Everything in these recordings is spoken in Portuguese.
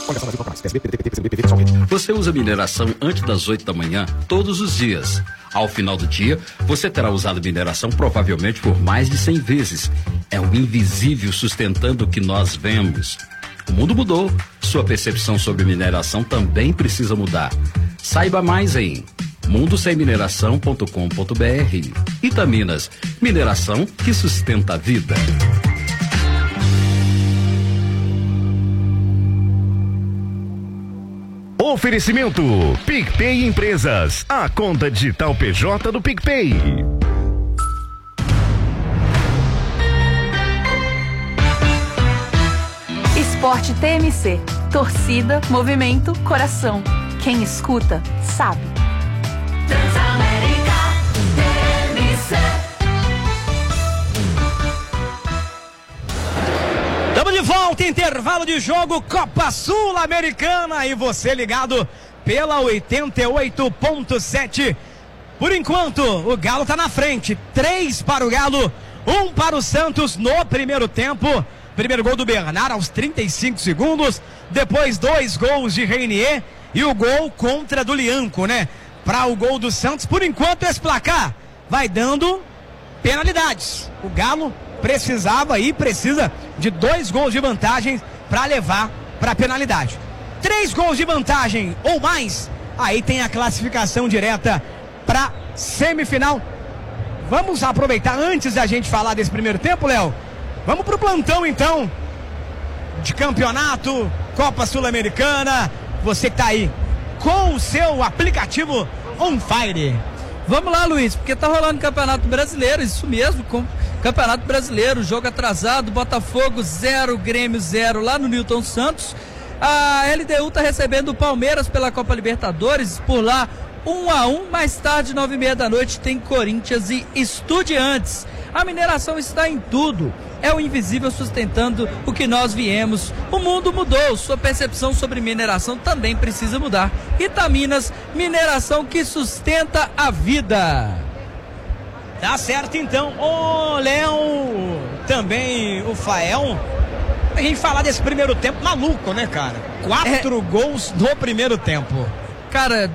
Você usa mineração antes das 8 da manhã todos os dias. Ao final do dia, você terá usado mineração provavelmente por mais de 100 vezes. É o invisível sustentando o que nós vemos. O mundo mudou. Sua percepção sobre mineração também precisa mudar. Saiba mais em mundosemmineração.com.br. Itaminas, mineração que sustenta a vida. Oferecimento PicPay Empresas, a conta digital PJ do PicPay. Esporte TMC, torcida, movimento, coração. Quem escuta, sabe. Transamérica TMC. Estamos de volta, intervalo de jogo, Copa Sul-Americana, e você ligado pela 88.7. Por enquanto, o Galo está na frente, 3 para o Galo, 1 para o Santos no primeiro tempo. Primeiro gol do Bernard aos 35 segundos, depois 2 gols de Reinier e o gol contra do Lianco, né? Para o gol do Santos, por enquanto esse placar vai dando penalidades. O Galo precisava e precisa de 2 gols de vantagem para levar para a penalidade. 3 gols de vantagem ou mais, aí tem a classificação direta para semifinal. Vamos aproveitar antes da gente falar desse primeiro tempo, Léo. Vamos pro plantão então de campeonato, Copa Sul-Americana. Você que tá aí com o seu aplicativo on fire. Vamos lá, Luiz, porque tá rolando Campeonato Brasileiro, isso mesmo, com Campeonato Brasileiro, jogo atrasado, Botafogo 0, Grêmio 0 lá no Newton Santos. A LDU tá recebendo o Palmeiras pela Copa Libertadores, por lá 1-1, mais tarde 9h30 da noite tem Corinthians e Estudiantes. A mineração está em tudo, é o invisível sustentando o que nós viemos. O mundo mudou, sua percepção sobre mineração também precisa mudar. Itaminas, mineração que sustenta a vida. Tá certo então, ô Léo, também o Fael. A gente falar desse primeiro tempo maluco, né, cara? 4 gols no primeiro tempo. Cara,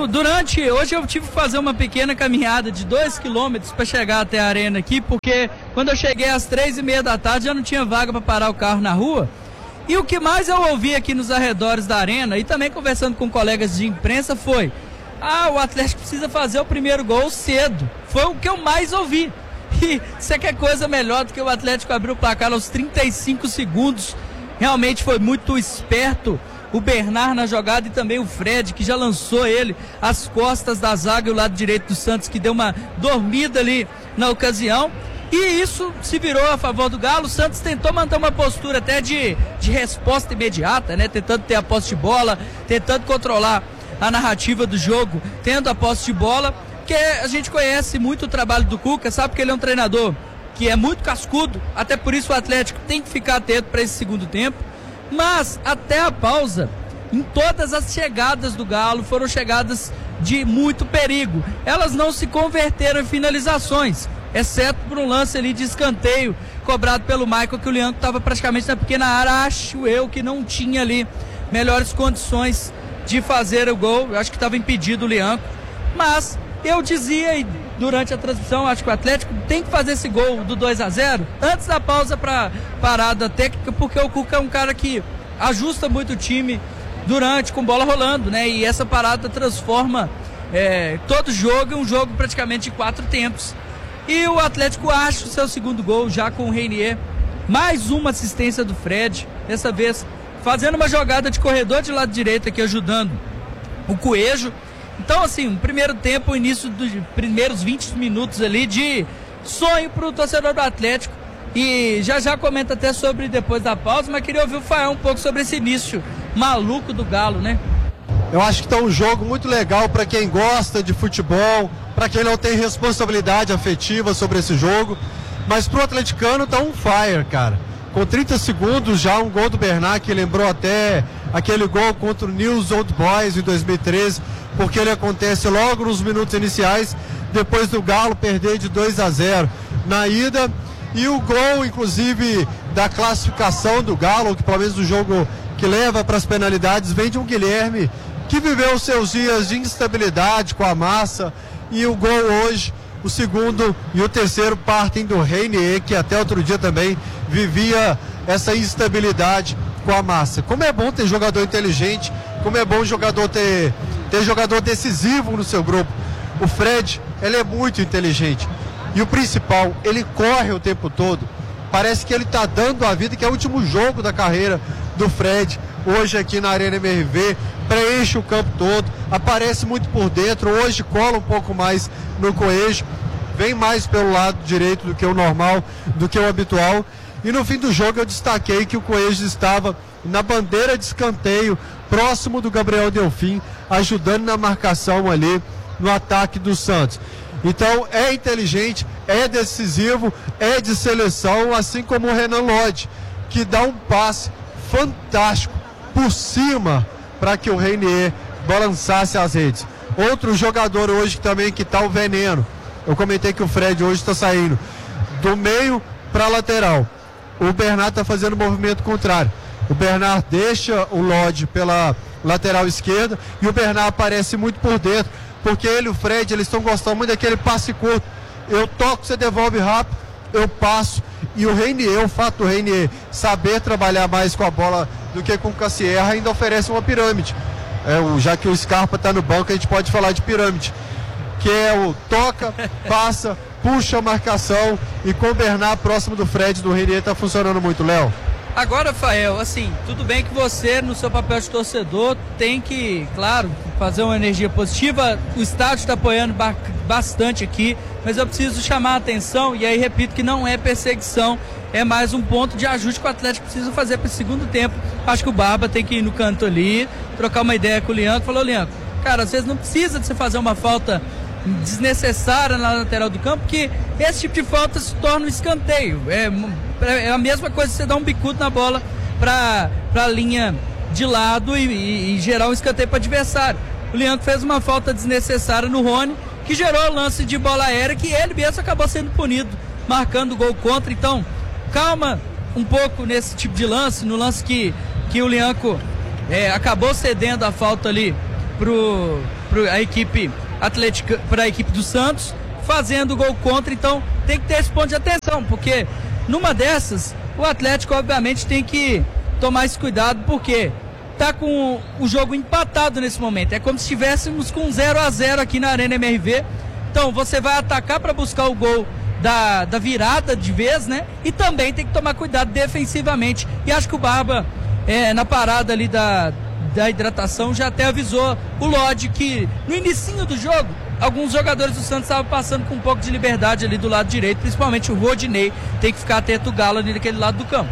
hoje eu tive que fazer uma pequena caminhada de 2 quilômetros para chegar até a arena aqui, porque quando eu cheguei às 3h30 da tarde já não tinha vaga para parar o carro na rua. E o que mais eu ouvi aqui nos arredores da arena, e também conversando com colegas de imprensa, foi: o Atlético precisa fazer o primeiro gol cedo. Foi o que eu mais ouvi. E você quer coisa melhor do que o Atlético abrir o placar aos 35 segundos? Realmente foi muito esperto o Bernard na jogada, e também o Fred, que já lançou ele às costas da zaga, e o lado direito do Santos, que deu uma dormida ali na ocasião, e isso se virou a favor do Galo. O Santos tentou manter uma postura até de resposta imediata, né? Tentando ter a posse de bola, tentando controlar a narrativa do jogo, tendo a posse de bola, porque a gente conhece muito o trabalho do Cuca, sabe que ele é um treinador que é muito cascudo, até por isso o Atlético tem que ficar atento para esse segundo tempo. Mas até a pausa, em todas as chegadas do Galo, foram chegadas de muito perigo. Elas não se converteram em finalizações, exceto por um lance ali de escanteio cobrado pelo Michael, que o Lianco estava praticamente na pequena área. Acho eu que não tinha ali melhores condições de fazer o gol. Eu acho que estava impedido o Lianco. Mas eu dizia, e durante a transmissão, acho que o Atlético tem que fazer esse gol do 2-0 antes da pausa para parada técnica, porque o Cuca é um cara que ajusta muito o time com bola rolando, né? E essa parada transforma todo jogo em um jogo praticamente de 4 tempos. E o Atlético acha o seu segundo gol já com o Reinier. Mais uma assistência do Fred, dessa vez fazendo uma jogada de corredor de lado direito aqui, ajudando o Coelho. Então, assim, um primeiro tempo, o início dos primeiros 20 minutos ali de sonho para o torcedor do Atlético. E já comenta até sobre depois da pausa, mas queria ouvir o Fael um pouco sobre esse início maluco do Galo, né? Eu acho que tá um jogo muito legal para quem gosta de futebol, para quem não tem responsabilidade afetiva sobre esse jogo. Mas pro atleticano tá um fire, cara. Com 30 segundos já, um gol do Bernard, que lembrou até aquele gol contra o News Old Boys em 2013, porque ele acontece logo nos minutos iniciais, depois do Galo perder de 2-0 na ida, e o gol, inclusive, da classificação do Galo, que pelo menos do jogo que leva para as penalidades, vem de um Guilherme que viveu seus dias de instabilidade com a Massa, e o gol hoje, o segundo e o terceiro partem do Reinier, que até outro dia também vivia essa instabilidade com a Massa. Como é bom ter jogador inteligente, como é bom jogador ter jogador decisivo no seu grupo. O Fred, ele é muito inteligente, e o principal, ele corre o tempo todo. Parece que ele está dando a vida, que é o último jogo da carreira do Fred, hoje aqui na Arena MRV, preenche o campo todo, aparece muito por dentro, hoje cola um pouco mais no Coelho, vem mais pelo lado direito do que o normal, do que o habitual, e no fim do jogo eu destaquei que o Coelho estava na bandeira de escanteio, próximo do Gabriel Delfim, ajudando na marcação ali, no ataque do Santos. Então é inteligente, é decisivo, é de seleção, assim como o Renan Lodge, que dá um passe fantástico por cima para que o Reinier balançasse as redes. Outro jogador hoje também que está o veneno. Eu comentei que o Fred hoje está saindo do meio para a lateral. O Bernard está fazendo o movimento contrário. O Bernard deixa o Lodge pela lateral esquerda e o Bernard aparece muito por dentro, porque ele e o Fred, eles estão gostando muito daquele passe curto. Eu toco, você devolve rápido, eu passo. E o Reinier, o fato do Reinier saber trabalhar mais com a bola do que com o Cassierra, ainda oferece uma pirâmide. Já que o Scarpa está no banco, a gente pode falar de pirâmide, que é o toca, passa, puxa a marcação, e com o Bernard próximo do Fred, do Reinier, está funcionando muito, Léo. Agora, Fael, assim, tudo bem que você, no seu papel de torcedor, tem que, claro, fazer uma energia positiva. O estádio está apoiando bastante aqui, mas eu preciso chamar a atenção, e aí repito que não é perseguição, é mais um ponto de ajuste que o Atlético precisa fazer para o segundo tempo. Acho que o Barba tem que ir no canto ali, trocar uma ideia com o Lianco. Falou, Lianco, cara, às vezes não precisa de você fazer uma falta desnecessária na lateral do campo, porque esse tipo de falta se torna um escanteio. É a mesma coisa que você dar um bicudo na bola para a linha de lado e gerar um escanteio para o adversário. O Lianco fez uma falta desnecessária no Rony, que gerou o lance de bola aérea, que ele mesmo acabou sendo punido, marcando o gol contra. Então, calma um pouco nesse tipo de lance, no lance que o Lianco acabou cedendo a falta ali para a equipe Atlética, para a equipe do Santos, fazendo o gol contra. Então tem que ter esse ponto de atenção, porque numa dessas o Atlético obviamente tem que tomar esse cuidado, porque tá com o jogo empatado nesse momento. É como se estivéssemos com 0-0 aqui na Arena MRV. Então você vai atacar para buscar o gol da virada de vez, né? E também tem que tomar cuidado defensivamente. E acho que o Barba, na parada ali da hidratação, já até avisou o Lodge que no inicinho do jogo alguns jogadores do Santos estavam passando com um pouco de liberdade ali do lado direito, principalmente o Rodinei. Tem que ficar atento o Galo ali naquele lado do campo.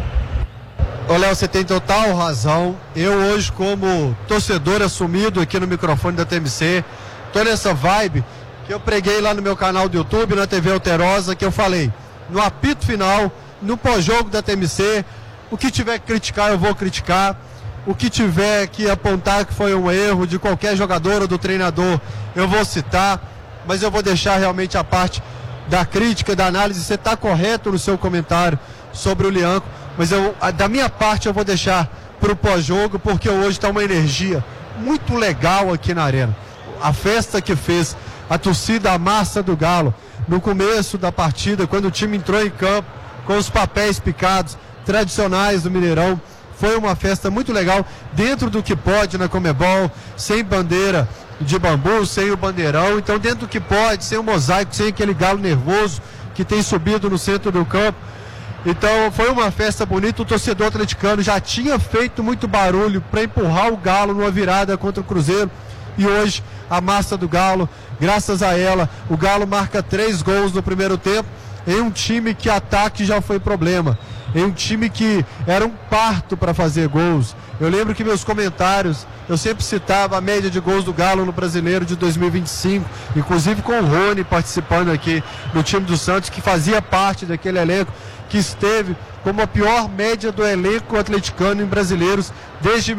Ô Léo, você tem total razão. Eu hoje, como torcedor assumido aqui no microfone da TMC, tô nessa vibe que eu preguei lá no meu canal do YouTube, na TV Alterosa, que eu falei, no apito final, no pós-jogo da TMC, o que tiver que criticar eu vou criticar, o que tiver que apontar que foi um erro de qualquer jogador ou do treinador eu vou citar, mas eu vou deixar realmente a parte da crítica, da análise. Você está correto no seu comentário sobre o Lianco, mas da minha parte eu vou deixar para o pós-jogo, porque hoje está uma energia muito legal aqui na Arena. A festa que fez a torcida, a massa do Galo, no começo da partida, quando o time entrou em campo com os papéis picados, tradicionais do Mineirão, foi uma festa muito legal, dentro do que pode na Conmebol, sem bandeira de bambu, sem o bandeirão, então dentro do que pode, sem o mosaico, sem aquele galo nervoso que tem subido no centro do campo. Então foi uma festa bonita. O torcedor atleticano já tinha feito muito barulho para empurrar o Galo numa virada contra o Cruzeiro, e hoje a massa do Galo, graças a ela, o Galo marca 3 gols no primeiro tempo, em um time que ataque já foi problema, em um time que era um parto para fazer gols. Eu lembro que meus comentários, eu sempre citava a média de gols do Galo no Brasileiro de 2025, inclusive com o Rony participando aqui no time do Santos, que fazia parte daquele elenco que esteve como a pior média do elenco atleticano em brasileiros desde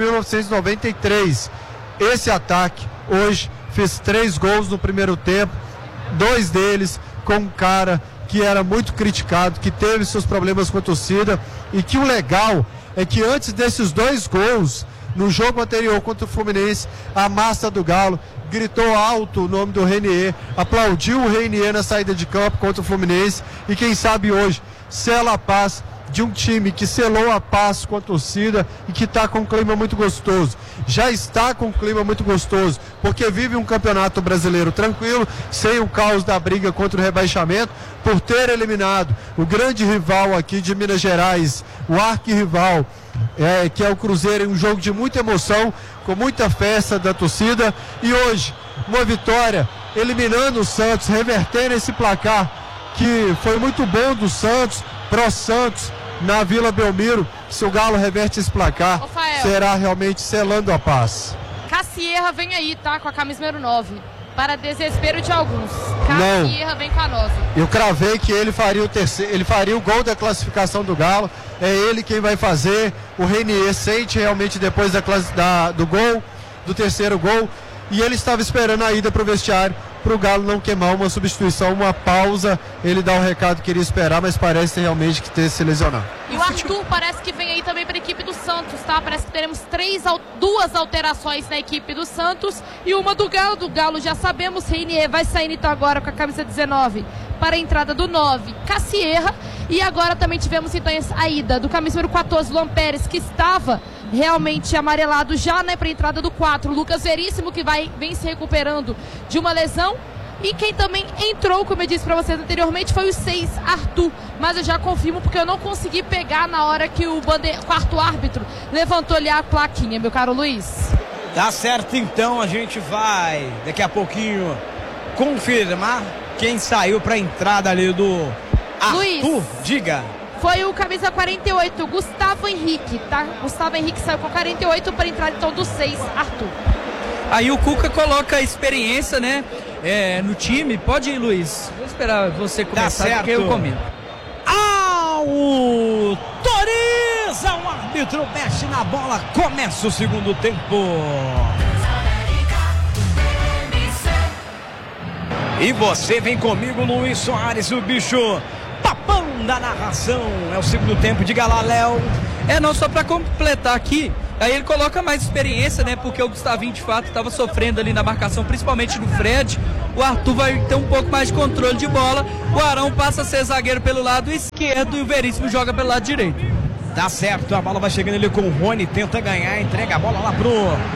1993. Esse ataque hoje fez 3 gols no primeiro tempo, 2 deles com um cara que era muito criticado, que teve seus problemas com a torcida, e que o legal é que antes desses 2 gols, no jogo anterior contra o Fluminense, a massa do Galo gritou alto o nome do Renier, aplaudiu o Renier na saída de campo contra o Fluminense e quem sabe hoje sela a paz de um time que selou a paz com a torcida e que está com um clima muito gostoso. Já está com um clima muito gostoso, porque vive um campeonato brasileiro tranquilo, sem o caos da briga contra o rebaixamento, por ter eliminado o grande rival aqui de Minas Gerais, o arquirrival, que é o Cruzeiro, em um jogo de muita emoção, com muita festa da torcida, e hoje, uma vitória, eliminando o Santos, revertendo esse placar, que foi muito bom do Santos, pro Santos, na Vila Belmiro. Se o Galo reverte esse placar, Rafael, será realmente selando a paz. Cassierra vem aí, tá? Com a camisa número 9. Para desespero de alguns. Não. Cassierra vem com a 9. Eu cravei que ele faria o terceiro, ele faria o gol da classificação do Galo. É ele quem vai fazer. O Renier sente realmente depois do gol, do terceiro gol. E ele estava esperando a ida para o vestiário, para o Galo não queimar uma substituição, uma pausa. Ele dá o recado que queria esperar, mas parece realmente que ter se lesionado. E o Arthur parece que vem aí também para a equipe do Santos, tá? Parece que teremos 2 alterações na equipe do Santos e uma do Galo. Do Galo já sabemos, Renier vai saindo então agora com a camisa 19 para a entrada do 9, Cassierra. E agora também tivemos então a ida do camisa número 14, Luan Pérez, que estava realmente amarelado já, né, para a entrada do 4, Lucas Veríssimo, que vem se recuperando de uma lesão. E quem também entrou, como eu disse para vocês anteriormente, foi o 6, Arthur. Mas eu já confirmo porque eu não consegui pegar na hora que o quarto árbitro levantou ali a plaquinha, meu caro Luiz. Tá certo, então a gente vai daqui a pouquinho confirmar quem saiu para a entrada ali do Arthur. Luiz, diga. Foi o camisa 48, Gustavo Henrique, tá? Gustavo Henrique saiu com 48 para entrar então do 6, Arthur. Aí o Cuca coloca a experiência, né, no time. Pode ir, Luiz. Vou esperar você começar, certo. Porque eu comento. Autoriza! O árbitro mexe na bola. Começa o segundo tempo. E você vem comigo, Luiz Soares, o bicho papão da narração. É o segundo tempo, diga lá, Léo. Não, só para completar aqui, aí ele coloca mais experiência, né? Porque o Gustavinho de fato estava sofrendo ali na marcação, principalmente no Fred. O Arthur vai ter um pouco mais de controle de bola. O Arão passa a ser zagueiro pelo lado esquerdo e o Veríssimo joga pelo lado direito. Tá certo, a bola vai chegando ali com o Rony, tenta ganhar, entrega a bola lá pro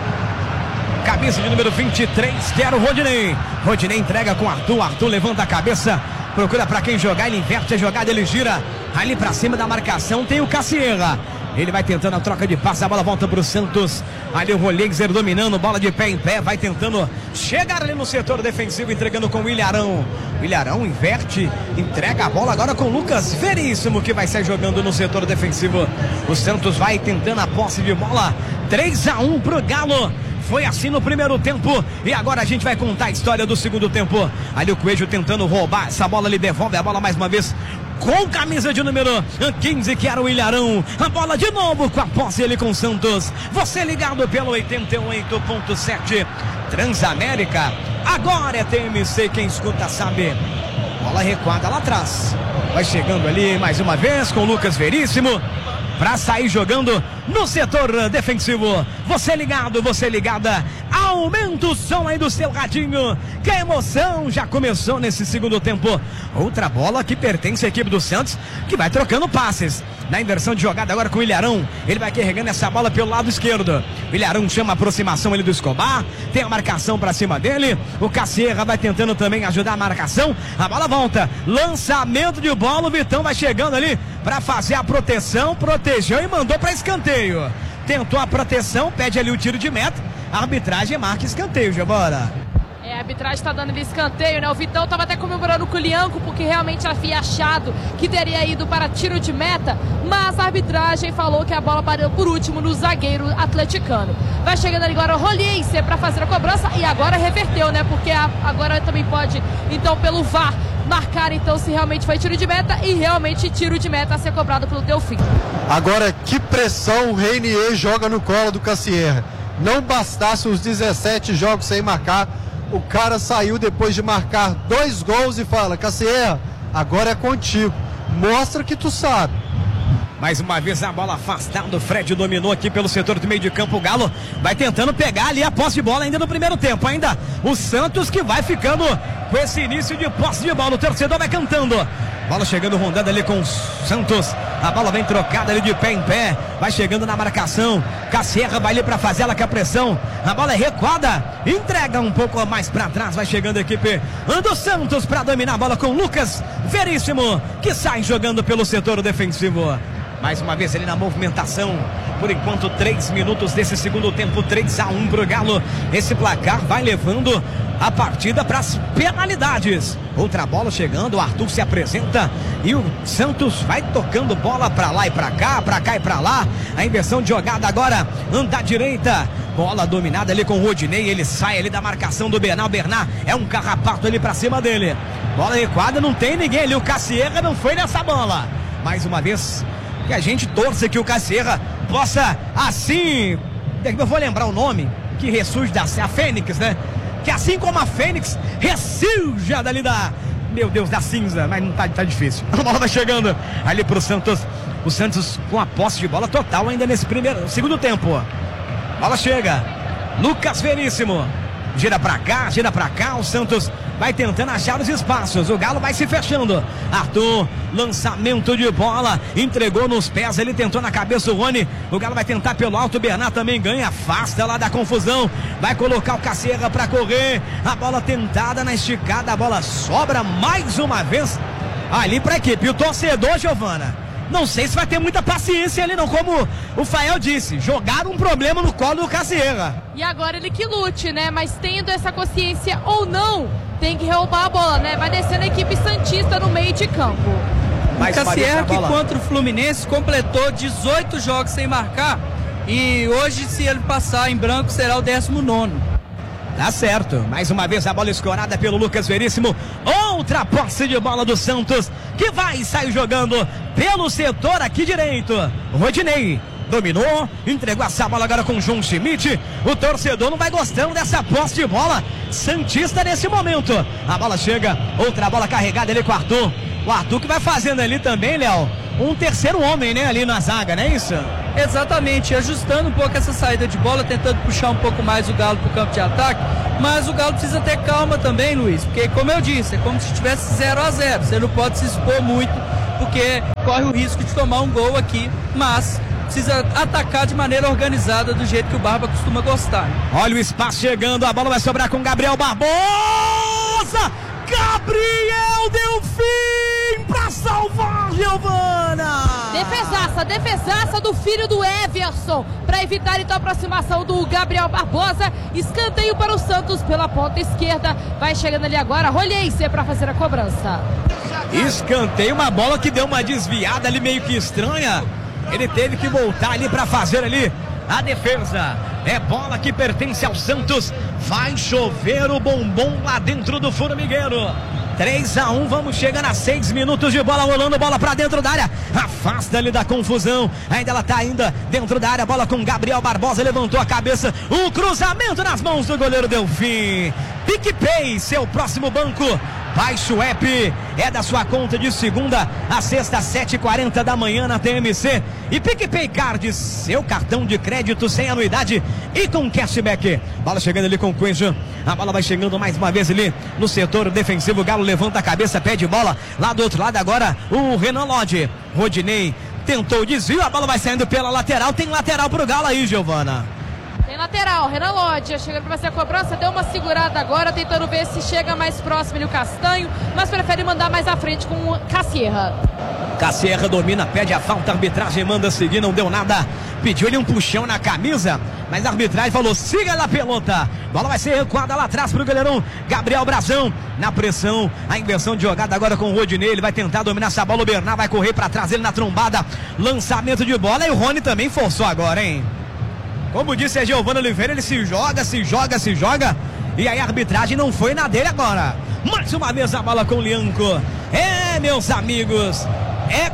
camisa de número 23, que era o Rodinei. Rodinei entrega com o Arthur, Arthur levanta a cabeça, procura pra quem jogar, ele inverte a jogada, ele gira ali pra cima da marcação, tem o Cassierra. Ele vai tentando a troca de passe, a bola volta pro Santos. Ali o Rolexer dominando, bola de pé em pé, vai tentando chegar ali no setor defensivo, entregando com o Ilharão. O Ilharão inverte, entrega a bola agora com o Lucas Veríssimo, que vai sair jogando no setor defensivo. O Santos vai tentando a posse de bola. 3-1 pro Galo. Foi assim no primeiro tempo e agora a gente vai contar a história do segundo tempo. Ali o Coelho tentando roubar essa bola, ele devolve a bola mais uma vez com camisa de número 15, que era o Ilharão. A bola de novo com a posse, ele com o Santos. Você ligado pelo 88.7 Transamérica. Agora é TMC, quem escuta sabe. Bola recuada lá atrás. Vai chegando ali mais uma vez com o Lucas Veríssimo para sair jogando no setor defensivo. Você ligado, você ligada. Aumenta o som aí do seu radinho, que a emoção já começou nesse segundo tempo. Outra bola que pertence à equipe do Santos, que vai trocando passes. Na inversão de jogada agora com o Ilharão. Ele vai carregando essa bola pelo lado esquerdo. O Ilharão chama a aproximação ali do Escobar. Tem a marcação pra cima dele. O Cassierra vai tentando também ajudar a marcação. A bola volta. Lançamento de bola. O Vitão vai chegando ali pra fazer a proteção. Protegeu e mandou pra escanteio. Tentou a proteção. Pede ali o tiro de meta. A arbitragem marca escanteio, Giovana. A arbitragem está dando escanteio, né? O Vitão estava até comemorando com o Lianco, porque realmente havia achado que teria ido para tiro de meta, mas a arbitragem falou que a bola parou por último no zagueiro atleticano. Vai chegando ali agora o Rolexer para fazer a cobrança e agora reverteu, né? Porque agora também pode, então, pelo VAR, marcar então se realmente foi tiro de meta e realmente tiro de meta a ser cobrado pelo Delfim. Agora, que pressão o Renier joga no colo do Cassierra. Não bastasse os 17 jogos sem marcar, o cara saiu depois de marcar 2 gols e fala: Cassierra, agora é contigo, mostra que tu sabe. Mais uma vez a bola afastada, o Fred dominou aqui pelo setor do meio de campo. O Galo vai tentando pegar ali a posse de bola ainda no primeiro tempo. Ainda o Santos que vai ficando com esse início de posse de bola. O torcedor vai cantando. Bola chegando, rondando ali com o Santos. A bola vem trocada ali de pé em pé. Vai chegando na marcação. Cassierra vai ali para fazer ela com a pressão. A bola é recuada. Entrega um pouco mais para trás. Vai chegando a equipe do Santos para dominar a bola com Lucas Veríssimo, que sai jogando pelo setor defensivo. Mais uma vez ele na movimentação. Por enquanto 3 minutos desse segundo tempo, 3-1 pro Galo. Esse placar vai levando a partida para as penalidades. Outra bola chegando, o Arthur se apresenta e o Santos vai tocando bola para lá e para cá e para lá. A inversão de jogada agora, anda à direita. Bola dominada ali com o Rodinei, ele sai ali da marcação do Bernard. O Bernard é um carrapato ali para cima dele. Bola recuada, não tem ninguém ali. O Cassierra não foi nessa bola. Mais uma vez, que a gente torce que o Cassierra possa assim, eu vou lembrar o nome, que ressurge a Fênix, né? Que assim como a Fênix ressurja dali meu Deus, da cinza, mas não tá difícil. A bola vai chegando ali pro Santos. O Santos com a posse de bola total ainda nesse segundo tempo. Bola chega, Lucas Veríssimo. Gira pra cá, o Santos vai tentando achar os espaços. O Galo vai se fechando. Arthur, lançamento de bola, entregou nos pés, ele tentou na cabeça o Rony. O Galo vai tentar pelo alto, o Bernard também ganha, afasta lá da confusão. Vai colocar o Cassierra pra correr. A bola tentada na esticada, a bola sobra mais uma vez ali pra equipe. E o torcedor, Giovana, não sei se vai ter muita paciência ali não, como o Fael disse, jogaram um problema no colo do Cassierra. E agora ele que lute, né? Mas tendo essa consciência ou não, tem que roubar a bola, né? Vai descendo a equipe santista no meio de campo. O Cassierra que contra o Fluminense completou 18 jogos sem marcar e hoje, se ele passar em branco, será o 19º. Tá certo, mais uma vez a bola escorada pelo Lucas Veríssimo. Outra posse de bola do Santos, que vai sair jogando pelo setor aqui direito. Rodinei dominou, entregou essa bola agora com o João Schmidt. O torcedor não vai gostando dessa posse de bola santista nesse momento. A bola chega, outra bola carregada ali com o Arthur. O Arthur que vai fazendo ali também, Léo, um terceiro homem, né, ali na zaga, não é isso? Exatamente, ajustando um pouco essa saída de bola, tentando puxar um pouco mais o Galo pro campo de ataque, mas o Galo precisa ter calma também, Luiz, porque como eu disse, é como se estivesse 0-0, você não pode se expor muito, porque corre o risco de tomar um gol aqui, mas precisa atacar de maneira organizada, do jeito que o Barba costuma gostar. Olha o espaço chegando, a bola vai sobrar com Gabriel Barbosa! Gabriel Delfim pra salvar, Giovana! Defesaça do filho do Everson, para evitar então a aproximação do Gabriel Barbosa. Escanteio para o Santos pela ponta esquerda. Vai chegando ali agora Rolheiser para fazer a cobrança. Escanteio, uma bola que deu uma desviada ali meio que estranha. Ele teve que voltar ali para fazer ali a defesa. É bola que pertence ao Santos. Vai chover o bombom lá dentro do formigueiro. 3-1, vamos chegando a 6 minutos de bola rolando, bola pra dentro da área, afasta ali da confusão, ainda ela tá ainda dentro da área, bola com Gabriel Barbosa, levantou a cabeça, um cruzamento nas mãos do goleiro Delfim. PicPay, seu próximo banco, baixe o app, é da sua conta de segunda a sexta, 7h40 da manhã na TMC. E PicPay Cards, seu cartão de crédito sem anuidade e com cashback. Bola chegando ali com o Coelho, a bola vai chegando mais uma vez ali no setor defensivo. O Galo levanta a cabeça, pede bola lá do outro lado agora o Renan Lodge. Rodinei tentou o desvio, a bola vai saindo pela lateral, tem lateral pro Galo aí, Giovana. Tem lateral, Renan Lodge chegando para fazer a cobrança, deu uma segurada agora, tentando ver se chega mais próximo ali o Castanho, mas prefere mandar mais à frente com o Cassierra. Cassierra domina, pede a falta, a arbitragem manda seguir, não deu nada, pediu ele um puxão na camisa, mas a arbitragem falou, siga na pelota. Bola vai ser recuada lá atrás pro goleirão Gabriel Brazão, na pressão, a inversão de jogada agora com o Rodinei, ele vai tentar dominar essa bola, o Bernard vai correr para trás, ele na trombada, lançamento de bola, e o Rony também forçou agora, hein? Como disse a Giovana Oliveira, ele se joga, e aí a arbitragem não foi na dele agora. Mais uma vez a bola com o Lianco. É, meus amigos, é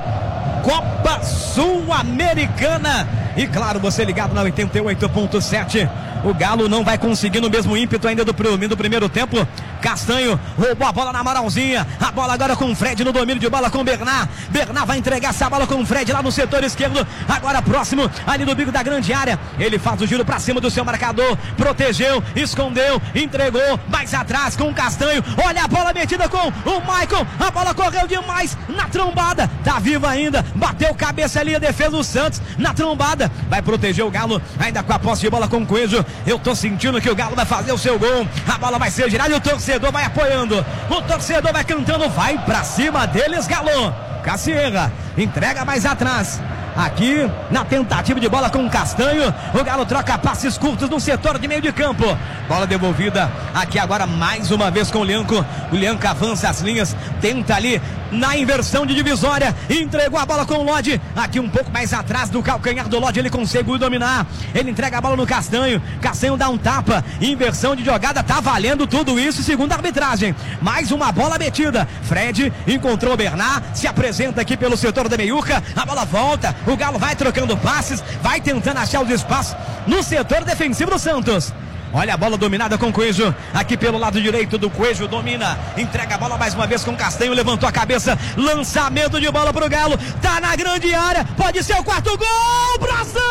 Copa Sul-Americana. E claro, você ligado na 88.7, O Galo não vai conseguir no mesmo ímpeto ainda do primeiro tempo. Castanho roubou a bola na moralzinha. A bola agora com o Fred no domínio de bola com o Bernard. Bernard vai entregar essa bola com o Fred lá no setor esquerdo. Agora próximo ali no bico da grande área. Ele faz o giro pra cima do seu marcador. Protegeu, escondeu, entregou. Mais atrás com o Castanho. Olha a bola metida com o Maicon. A bola correu demais na trombada. Tá viva ainda. Bateu cabeça ali a defesa do Santos na trombada. Vai proteger o Galo ainda com a posse de bola com o Coelho. Eu tô sentindo que o Galo vai fazer o seu gol. A bola vai ser girada e o torcedor vai apoiando. O torcedor vai cantando. Vai pra cima deles, Galo. Cassierra entrega mais atrás. Aqui na tentativa de bola com o Castanho. O Galo troca passes curtos no setor de meio de campo. Bola devolvida aqui agora mais uma vez com o Lianco. O Lianco avança as linhas. Tenta ali na inversão de divisória. Entregou a bola com o Lodge. Aqui um pouco mais atrás do calcanhar do Lodge. Ele conseguiu dominar. Ele entrega a bola no Castanho. Castanho dá um tapa. Inversão de jogada. Tá valendo tudo isso segundo a arbitragem. Mais uma bola metida. Fred encontrou o Bernard. Se apresenta aqui pelo setor da meiuca. A bola volta. O Galo vai trocando passes, vai tentando achar os espaços no setor defensivo do Santos. Olha a bola dominada com o Coelho, aqui pelo lado direito do Coelho, domina, entrega a bola mais uma vez com o Castanho, levantou a cabeça, lançamento de bola pro Galo, tá na grande área, pode ser o quarto gol, Brasil!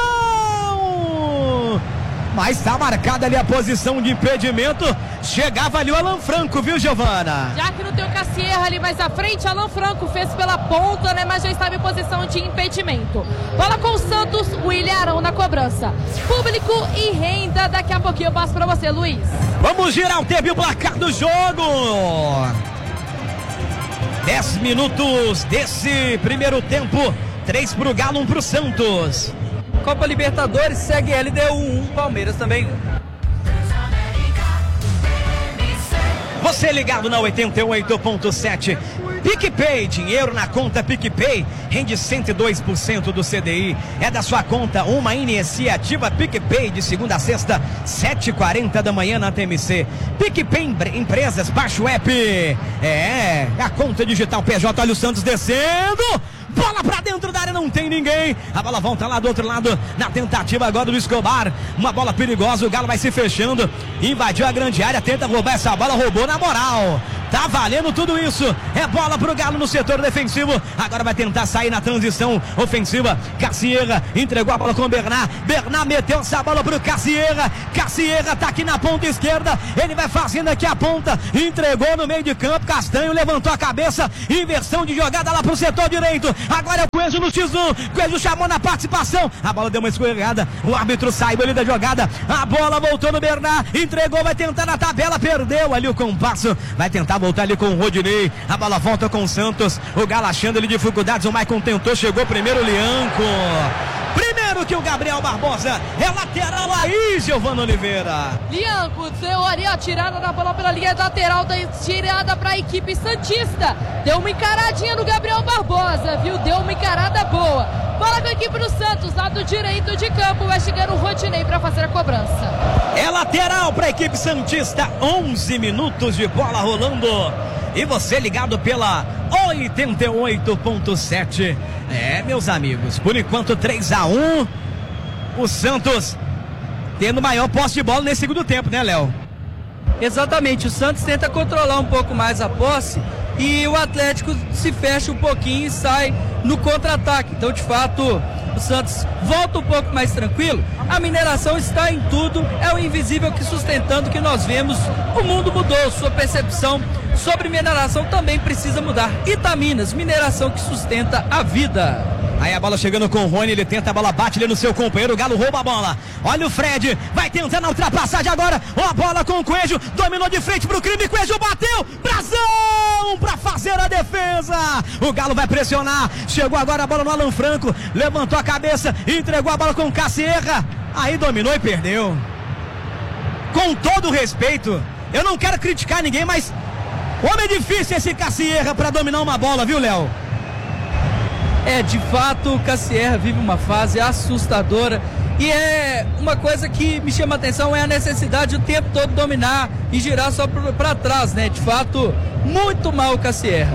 Mas está marcada ali a posição de impedimento. Chegava ali o Alan Franco, viu, Giovana? Já que não tem o Cassierra ali mais à frente, Alan Franco fez pela ponta, né? Mas já estava em posição de impedimento. Bola com o Santos, William Arão na cobrança. Público e renda, daqui a pouquinho eu passo para você, Luiz. Vamos girar o tempo e o placar do jogo. 10 minutos desse primeiro tempo. 3 pro Galo, 1 pro Santos. Copa Libertadores segue LDU 1, Palmeiras também 1. Você ligado na 88.7. PicPay, dinheiro na conta PicPay, rende 102% do CDI. É da sua conta uma iniciativa PicPay de segunda a sexta, 7h40 da manhã na TMC. PicPay Empresas, baixa o app. É, a conta digital PJ, olha o Santos descendo. Bola pra dentro da área, não tem ninguém. A bola volta lá do outro lado, na tentativa agora do Escobar. Uma bola perigosa, o Galo vai se fechando. Invadiu a grande área, tenta roubar essa bola, roubou na moral. Tá valendo tudo isso. É bola pro Galo no setor defensivo. Agora vai tentar sair na transição ofensiva. Cassierra entregou a bola com o Bernard. Bernard meteu essa bola pro Cassierra. Cassierra tá aqui na ponta esquerda. Ele vai fazendo aqui a ponta. Entregou no meio de campo. Castanho levantou a cabeça. Inversão de jogada lá pro setor direito. Agora é o Coelho no X1. Coelho chamou na participação. A bola deu uma escorregada. O árbitro saiu ali da jogada. A bola voltou no Bernard. Entregou, vai tentar na tabela. Perdeu ali o compasso. Vai tentar voltar ali com o Rodinei. A bola volta com o Santos. O Galo achando ele dificuldades. O Maicon tentou, chegou primeiro o Lianco. Primeiro que o Gabriel Barbosa. É lateral aí, Giovana Oliveira. Lianco deu ali a tirada da bola pela linha lateral, tirada para a equipe santista. Deu uma encaradinha no Gabriel Barbosa, viu? Deu uma encarada boa. Bola com a equipe do Santos, lado direito de campo. Vai chegando o Rodinei para fazer a cobrança. É lateral para a equipe santista. 11 minutos de bola rolando. E você ligado pela 88.7. É, meus amigos, por enquanto 3-1. O Santos tendo maior posse de bola nesse segundo tempo, né, Léo? Exatamente, o Santos tenta controlar um pouco mais a posse e o Atlético se fecha um pouquinho e sai no contra-ataque. Então, de fato, o Santos volta um pouco mais tranquilo. A mineração está em tudo, é o invisível que sustentando que nós vemos. O mundo mudou, sua percepção sobre mineração também precisa mudar. Itaminas, mineração que sustenta a vida. Aí a bola chegando com o Rony, ele tenta, a bola bate ali no seu companheiro, o Galo rouba a bola. Olha o Fred, vai tentando a ultrapassagem agora. Ó, a bola com o Coelho, dominou de frente pro crime, Coelho bateu, Brasão pra fazer a defesa. O Galo vai pressionar, chegou agora a bola no Alan Franco, levantou a cabeça, entregou a bola com o Cassierra. Aí dominou e perdeu. Com todo o respeito, eu não quero criticar ninguém, mas como é difícil esse Cassierra pra dominar uma bola, viu, Léo? É, de fato, o Cassierra vive uma fase assustadora e é uma coisa que me chama a atenção, é a necessidade de o tempo todo dominar e girar só para trás, né? De fato, muito mal o Cassierra.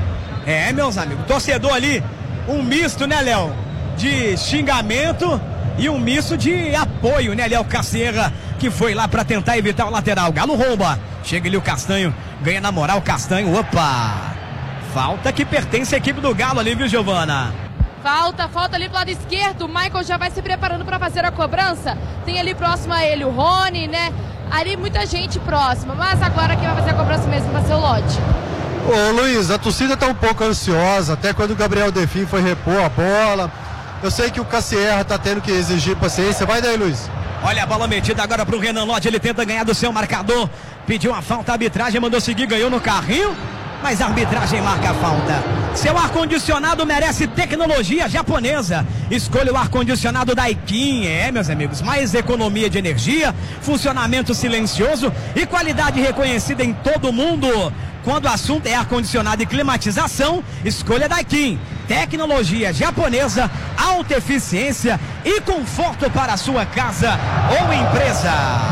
É, meus amigos, torcedor ali, um misto, né, Léo? De xingamento e um misto de apoio, né? Ali é o Cassierra, que foi lá para tentar evitar o lateral. Galo rouba. Chega ali o Castanho, ganha na moral o Castanho. Opa! Falta que pertence à equipe do Galo ali, viu, Giovana? Falta ali pro lado esquerdo. O Michael já vai se preparando para fazer a cobrança. Tem ali próximo a ele o Rony, né? Ali muita gente próxima, mas agora quem vai fazer a cobrança mesmo vai ser o Lodge. Ô Luiz, a torcida tá um pouco ansiosa, até quando o Gabriel Defim foi repor a bola. Eu sei que o Cassierra tá tendo que exigir paciência. Vai daí, Luiz. Olha a bola metida agora pro Renan Lodge, ele tenta ganhar do seu marcador. Pediu uma falta, a arbitragem mandou seguir, ganhou no carrinho, mas a arbitragem marca a falta. Seu ar-condicionado merece tecnologia japonesa. Escolha o ar-condicionado Daikin. Meus amigos, mais economia de energia, funcionamento silencioso e qualidade reconhecida em todo mundo. Quando o assunto é ar-condicionado e climatização, escolha Daikin. Tecnologia japonesa, alta eficiência e conforto para a sua casa ou empresa.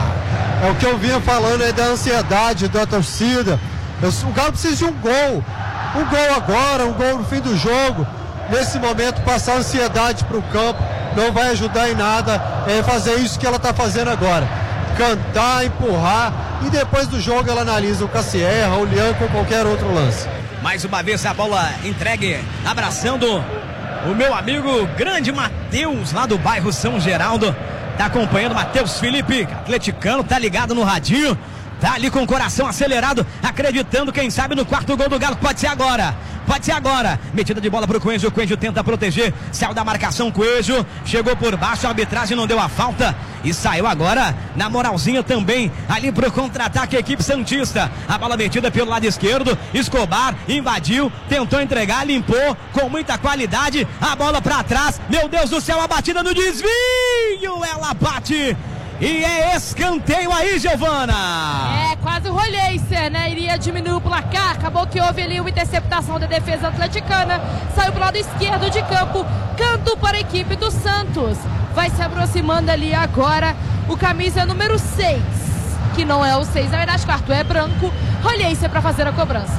É o que eu vinha falando aí da ansiedade da torcida. O Galo precisa de um gol agora, um gol no fim do jogo. Nesse momento, passar ansiedade para o campo não vai ajudar em nada. Fazer isso que ela está fazendo agora, cantar, empurrar, e depois do jogo ela analisa o Cassierra, o Lianco ou qualquer outro lance. Mais uma vez a bola entregue, abraçando o meu amigo grande Matheus, lá do bairro São Geraldo. Tá acompanhando Matheus Felipe, atleticano, tá ligado no radinho. Tá ali com o coração acelerado, acreditando, quem sabe, no quarto gol do Galo. Pode ser agora. Metida de bola pro Coelho. O Coelho tenta proteger. Saiu da marcação, Coelho. Chegou por baixo, a arbitragem não deu a falta. E saiu agora na moralzinha também. Ali pro contra-ataque, a equipe santista. A bola metida pelo lado esquerdo. Escobar invadiu, tentou entregar, limpou com muita qualidade. A bola pra trás. Meu Deus do céu, a batida no desvio. Ela bate. E é escanteio aí, Giovana. Quase o Rolheiser, né? Iria diminuir o placar. Acabou que houve ali uma interceptação da defesa atleticana. Saiu pro lado esquerdo de campo. Canto para a equipe do Santos. Vai se aproximando ali agora o camisa número 6. Que não é o 6, na verdade o quarto é branco. Rolheiser para fazer a cobrança.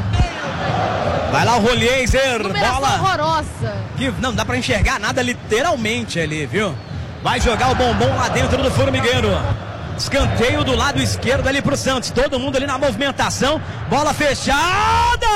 Vai lá o Rolheiser. Bola horrorosa. Que não dá para enxergar nada literalmente ali, viu? Vai jogar o bombom lá dentro do formigueiro. Escanteio do lado esquerdo ali pro Santos. Todo mundo ali na movimentação. Bola fechada.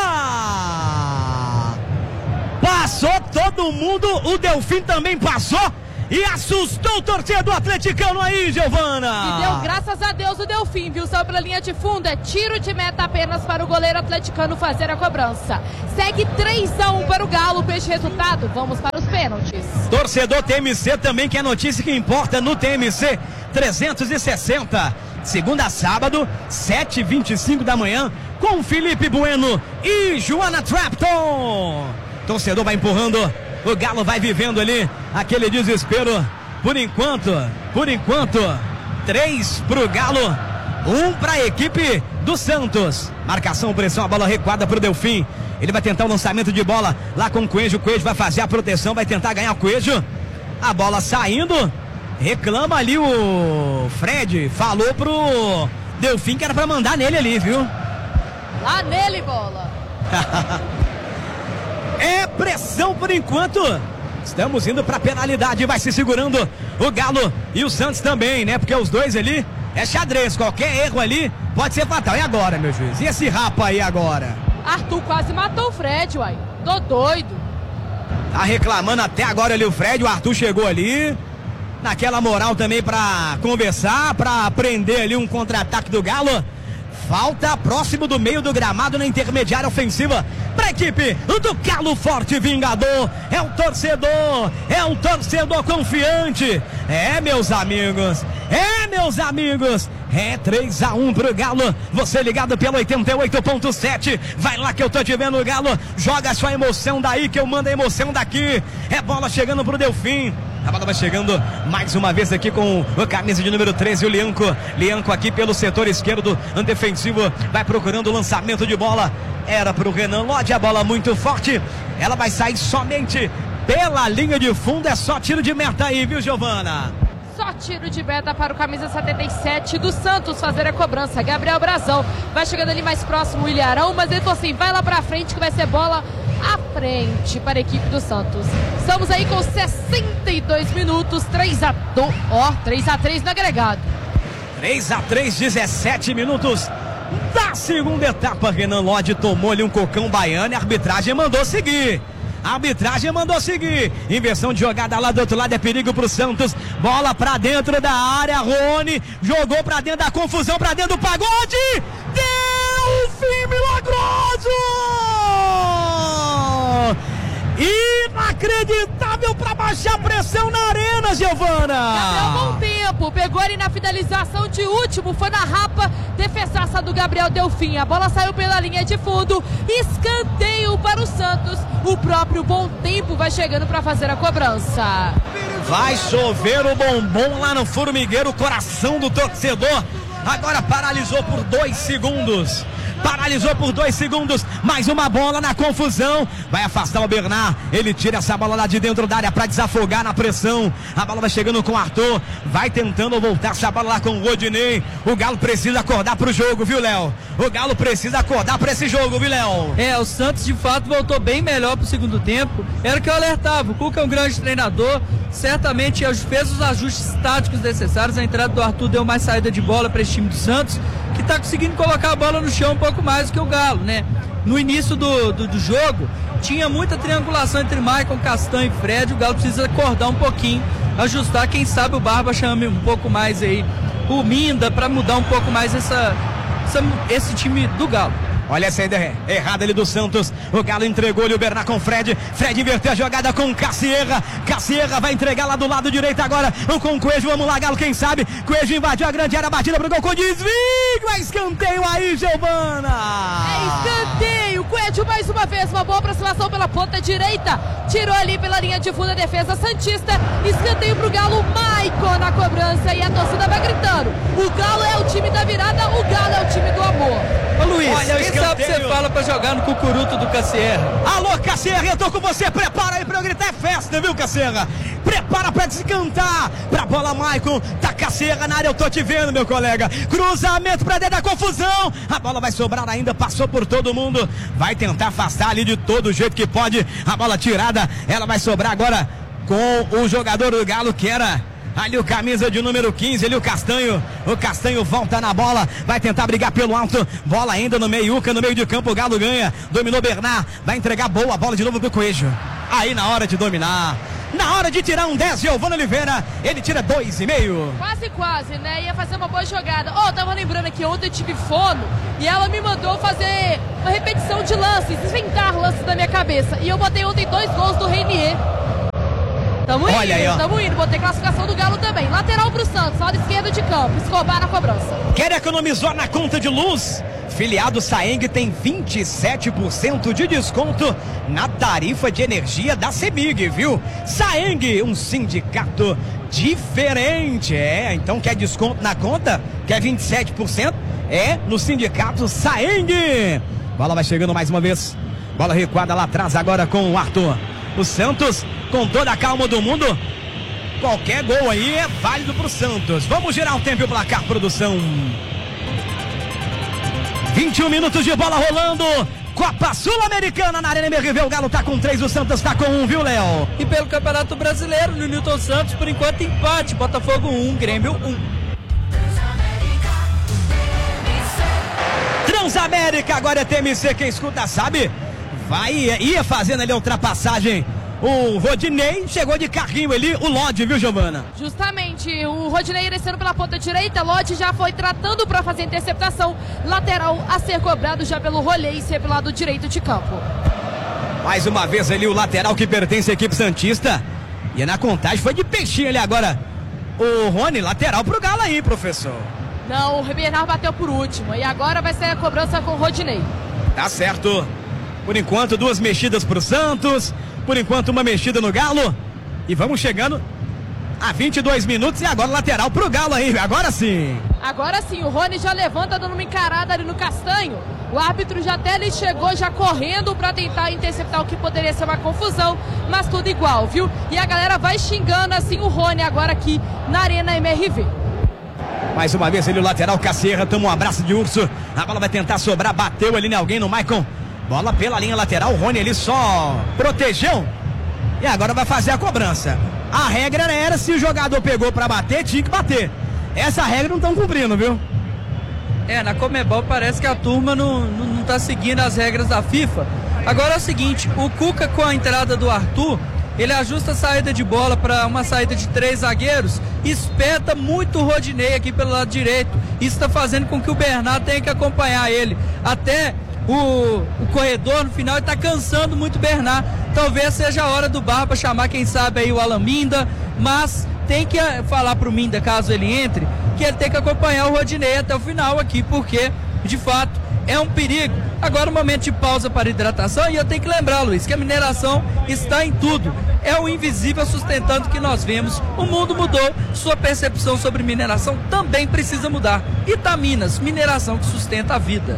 Passou todo mundo. O Delfim também passou. E assustou o torcedor atleticano aí, Giovana. E deu graças a Deus o Delfim, viu? Saiu pela linha de fundo. É tiro de meta apenas para o goleiro atleticano fazer a cobrança. Segue 3-1 para o Galo. Com este resultado, vamos para os pênaltis. Torcedor TMC também, que é a notícia que importa no TMC 360. Segunda a sábado, 7h25 da manhã, com Felipe Bueno e Joana Trapton. Torcedor vai empurrando. O Galo vai vivendo ali aquele desespero. Por enquanto, 3 pro Galo, 1 pra equipe do Santos. Marcação, pressão, a bola recuada pro Delfim. Ele vai tentar o lançamento de bola lá com o Coelho. O Coelho vai fazer a proteção, vai tentar ganhar o Coelho. A bola saindo. Reclama ali o Fred. Falou pro Delfim que era pra mandar nele ali, viu? Lá nele, bola. É pressão por enquanto. Estamos indo pra penalidade. Vai se segurando o Galo e o Santos também, né? Porque os dois ali é xadrez. Qualquer erro ali pode ser fatal. E agora, meu juiz? E esse rapa aí agora? Arthur quase matou o Fred, uai. Tô doido. Tá reclamando até agora ali o Fred. O Arthur chegou ali naquela moral também pra conversar, pra prender ali um contra-ataque do Galo. Falta próximo do meio do gramado na intermediária ofensiva para a equipe do Galo Forte Vingador. É um torcedor confiante. Meus amigos. É 3-1 pro Galo. Você ligado pelo 88.7. Vai lá que eu tô te vendo, Galo. Joga sua emoção daí que eu mando a emoção daqui. É bola chegando pro Delfim. A bola vai chegando mais uma vez aqui com o camisa de número 13, o Lianco. Lianco aqui pelo setor esquerdo, defensivo. Vai procurando o lançamento de bola. Era pro Renan Lodge, a bola muito forte. Ela vai sair somente pela linha de fundo. É só tiro de meta aí, viu, Giovana? Só tiro de meta para o camisa 77 do Santos fazer a cobrança. Gabriel Brazão vai chegando ali mais próximo, o Ilharão, mas ele falou assim, vai lá pra frente que vai ser bola à frente para a equipe do Santos. Estamos aí com 62 minutos, 3-3 no agregado. 3-3, 17 minutos da segunda etapa. Renan Lodge tomou-lhe um cocão baiano e a arbitragem mandou seguir. Inversão de jogada lá do outro lado, é perigo pro Santos. Bola pra dentro da área, Rony jogou pra dentro da confusão, pra dentro do pagode. Deu fim milagroso! Inacreditável pra baixar a pressão na arena, Giovana. Gabriel, bom tempo, pegou ele na finalização de último, foi na rapa, defesaça do Gabriel Delfim. A bola saiu pela linha de fundo, escanteio para o Santos. O próprio Bom Tempo vai chegando para fazer a cobrança. Vai chover o bombom lá no formigueiro, o coração do torcedor. Agora paralisou por 2 segundos. Mais uma bola na confusão. Vai afastar o Bernard. Ele tira essa bola lá de dentro da área para desafogar na pressão. A bola vai chegando com o Arthur. Vai tentando voltar essa bola lá com o Rodinei. O Galo precisa acordar pro jogo, viu, Léo? O Galo precisa acordar para esse jogo, viu, Léo? O Santos de fato voltou bem melhor pro segundo tempo. Era o que eu alertava. O Cuca é um grande treinador. Certamente fez os ajustes táticos necessários. A entrada do Arthur deu mais saída de bola para esse time do Santos, que tá conseguindo colocar a bola no chão um pouco mais do que o Galo, né? No início do jogo, tinha muita triangulação entre Maicon, Castanho e Fred. O Galo precisa acordar um pouquinho, ajustar. Quem sabe o Barba chame um pouco mais aí o Minda para mudar um pouco mais esse time do Galo. Olha essa ideia errada ali do Santos. O Galo entregou-lhe o Bernard com o Fred. Fred inverteu a jogada com Cassierra. Cassierra vai entregar lá do lado direito agora com o Coelho. Vamos lá, Galo, quem sabe? Coelho invadiu a grande área, batida pro gol com desvio. É escanteio aí, Giovana. É escanteio. Coelho mais uma vez, uma boa aproximação pela ponta direita. Tirou ali pela linha de fundo a defesa santista. Escanteio pro Galo. Maicon na cobrança e a torcida vai gritando. O Galo é o time da virada, o Galo é o time do amor. Ô Luiz, quem sabe você fala pra jogar no cucuruto do Cassierra? Alô, Cassierra, eu tô com você. Prepara aí pra eu gritar, é festa, viu, Cassierra? Prepara pra descantar. Pra bola, Maicon. Tá Cassierra na área, eu tô te vendo, meu colega. Cruzamento pra dentro da confusão. A bola vai sobrar ainda, passou por todo mundo. Vai tentar afastar ali de todo jeito que pode. A bola tirada, ela vai sobrar agora com o jogador do Galo, que era ali o camisa de número 15, ali o Castanho. O Castanho volta na bola, vai tentar brigar pelo alto. Bola ainda no meiuca, no meio de campo, o Galo ganha. Dominou Bernard, vai entregar boa bola de novo pro Coelho. Aí na hora de dominar, na hora de tirar um 10, Giovana Oliveira, ele tira 2,5. Quase, né? Ia fazer uma boa jogada. Tava lembrando aqui, ontem eu tive fono e ela me mandou fazer uma repetição de lances, inventar lances da minha cabeça. E eu botei ontem 2 gols do Reinier. Tamo indo, botei classificação do Galo também. Lateral pro Santos, lado esquerdo de campo. Escobar na cobrança. Quer economizar na conta de luz? Filiado Saeng tem 27% de desconto na tarifa de energia da CEMIG, viu? Saeng, um sindicato diferente. Então quer desconto na conta? Quer 27%? No sindicato Saeng. Bola vai chegando mais uma vez. Bola recuada lá atrás agora com o Arthur. O Santos, com toda a calma do mundo, qualquer gol aí é válido pro Santos. Vamos girar o tempo e o placar, produção. 21 minutos de bola rolando. Copa Sul-Americana na Arena MRV. O Galo tá com 3, o Santos tá com 1, viu, Léo? E pelo Campeonato Brasileiro, no Newton Santos, por enquanto empate. Botafogo 1, Grêmio 1. Transamérica, agora é TMC, quem escuta sabe. Ia fazendo ali a ultrapassagem. O Rodinei chegou de carrinho ali, o Lodge, viu, Giovana? Justamente, o Rodinei descendo pela ponta direita, Lodge já foi tratando para fazer interceptação. Lateral a ser cobrado já pelo Rolência pelo lado direito de campo. Mais uma vez ali o lateral que pertence à equipe santista. E na contagem foi de peixinho ali agora. O Rony, lateral pro Galo aí, professor. Não, o Bernard bateu por último. E agora vai ser a cobrança com o Rodinei. Tá certo. Por enquanto, 2 mexidas pro Santos. Por enquanto, uma mexida no Galo. E vamos chegando a 22 minutos. E agora lateral pro Galo aí. Agora sim. Agora sim, o Rony já levanta dando uma encarada ali no Castanho. O árbitro já até ele chegou já correndo para tentar interceptar o que poderia ser uma confusão. Mas tudo igual, viu? E a galera vai xingando assim o Rony agora aqui na Arena MRV. Mais uma vez ele, o lateral Cassierra, toma um abraço de urso. A bola vai tentar sobrar, bateu ali em alguém no Maicon. Bola pela linha lateral, o Rony ali só protegeu. E agora vai fazer a cobrança. A regra era, se o jogador pegou pra bater, tinha que bater. Essa regra não estão cumprindo, viu? Na Conmebol parece que a turma não tá seguindo as regras da FIFA. Agora é o seguinte, o Cuca com a entrada do Arthur, ele ajusta a saída de bola para uma saída de 3 zagueiros, espeta muito o Rodinei aqui pelo lado direito. Isso está fazendo com que o Bernard tenha que acompanhar ele. Até o corredor no final está cansando muito o Bernard. Talvez seja a hora do Barba chamar, quem sabe, aí o Alan Minda, mas tem que falar pro Minda, caso ele entre, que ele tem que acompanhar o Rodinei até o final aqui, porque, de fato, é um perigo. Agora um momento de pausa para hidratação, e eu tenho que lembrar, Luiz, que a mineração está em tudo. É o invisível sustentando que nós vemos. O mundo mudou, sua percepção sobre mineração também precisa mudar. Itaminas, mineração que sustenta a vida.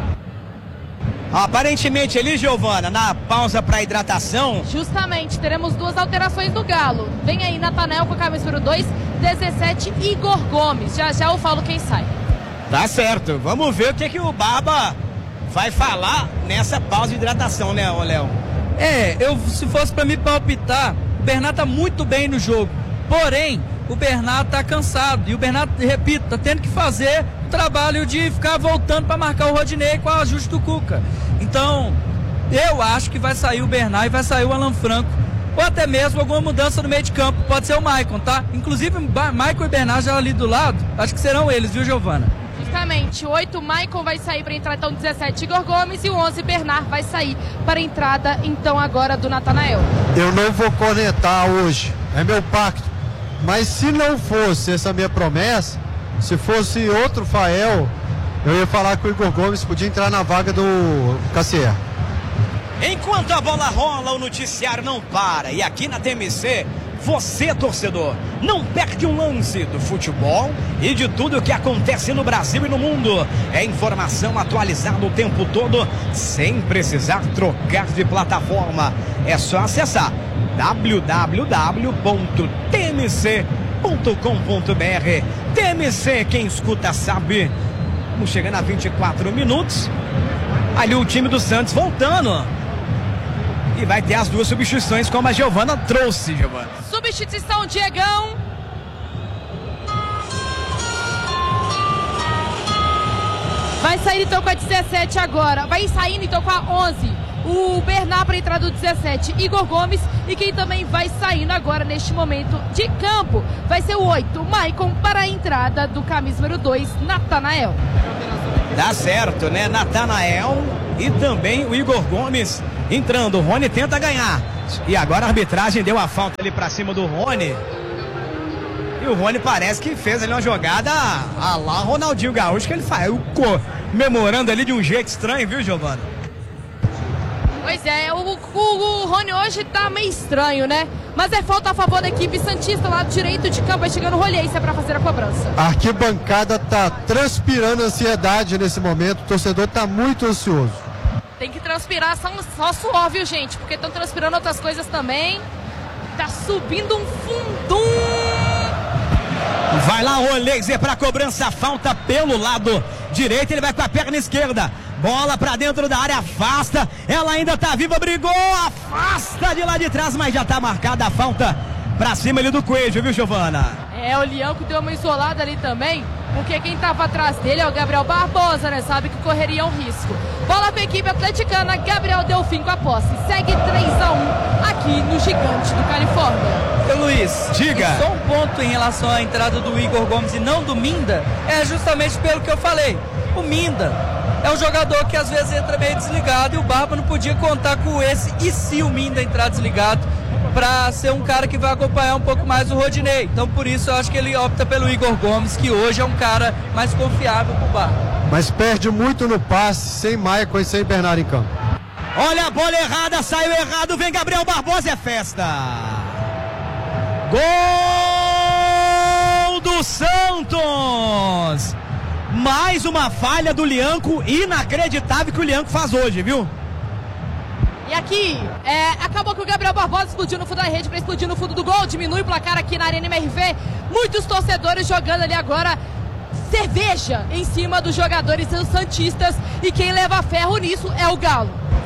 Aparentemente ali, Giovana, na pausa para hidratação. Justamente, teremos 2 alterações do Galo. Vem aí Natanael com a camisa número 2, 17, Igor Gomes. Já já eu falo quem sai. Tá certo, vamos ver o que o Barba vai falar nessa pausa de hidratação, né, Léo? Se fosse para me palpitar, o Bernard tá muito bem no jogo. Porém, o Bernard tá cansado. E o Bernard, repito, tá tendo que fazer o trabalho de ficar voltando para marcar o Rodinei com o ajuste do Cuca. Então, eu acho que vai sair o Bernard e vai sair o Alan Franco. Ou até mesmo alguma mudança no meio de campo. Pode ser o Maicon, tá? Inclusive, Maicon e Bernard já ali do lado. Acho que serão eles, viu, Giovana? Justamente, o 8, Maicon vai sair para entrar, então, 17, Igor Gomes, e o 11, Bernard, vai sair para a entrada, então, agora do Natanael. Eu não vou cornetar hoje, é meu pacto. Mas se não fosse essa minha promessa, se fosse outro Fael, eu ia falar que o Igor Gomes podia entrar na vaga do Cassier. Enquanto a bola rola, o noticiário não para. E aqui na TMC, você, torcedor, não perde um lance do futebol e de tudo o que acontece no Brasil e no mundo. É informação atualizada o tempo todo, sem precisar trocar de plataforma. É só acessar www.tmc.com.br. TMC, quem escuta sabe. Vamos chegando a 24 minutos. Ali o time do Santos voltando. E vai ter as 2 substituições, como a Giovana trouxe, Giovana. Substituição, Diegão. Vai sair então com a 17 agora. Vai saindo então com a 11. O Bernard para entrar do 17, Igor Gomes. E quem também vai saindo agora neste momento de campo vai ser o 8, Maicon, para a entrada do camisa número 2, Natanael. Dá certo, né? Natanael e também o Igor Gomes entrando. O Rony tenta ganhar. E agora a arbitragem deu a falta ali pra cima do Rony. E o Rony parece que fez ali uma jogada a lá Ronaldinho Gaúcho, que ele faz comemorando ali de um jeito estranho, viu, Giovana? Pois é, o Rony hoje tá meio estranho, né? Mas é falta a favor da equipe santista, lado direito de campo, vai chegando o Rolheiça para fazer a cobrança. A arquibancada tá transpirando ansiedade nesse momento, o torcedor tá muito ansioso. Tem que transpirar só suor, viu, gente? Porque estão transpirando outras coisas também. Tá subindo um fundum. Vai lá o Rolheiça para cobrança, falta pelo lado direito, ele vai com a perna esquerda. Bola pra dentro da área, afasta. Ela ainda tá viva, brigou, afasta de lá de trás, mas já tá marcada a falta pra cima ali do Coelho, viu, Giovana? O Lianco deu uma isolada ali também, porque quem tava atrás dele é o Gabriel Barbosa, né? Sabe que correria um risco. Bola pra equipe atleticana, Gabriel deu fim com a posse. Segue 3-1 aqui no Gigante do Califórnia. Ô Luiz, diga. Só um ponto em relação à entrada do Igor Gomes e não do Minda, é justamente pelo que eu falei. O Minda é um jogador que às vezes entra meio desligado e o Barba não podia contar com esse. E se o Minda entrar desligado, para ser um cara que vai acompanhar um pouco mais o Rodinei. Então por isso eu acho que ele opta pelo Igor Gomes, que hoje é um cara mais confiável pro Barba. Mas perde muito no passe, sem Maicon e sem Bernard em campo. Olha a bola errada, saiu errado, vem Gabriel Barbosa, é festa. Gol do Santos! Mais uma falha do Lianco, inacreditável que o Lianco faz hoje, viu? E aqui, acabou que o Gabriel Barbosa explodiu no fundo da rede para explodir no fundo do gol, diminui o placar aqui na Arena MRV. Muitos torcedores jogando ali agora cerveja em cima dos jogadores santistas, e quem leva ferro nisso é o Galo.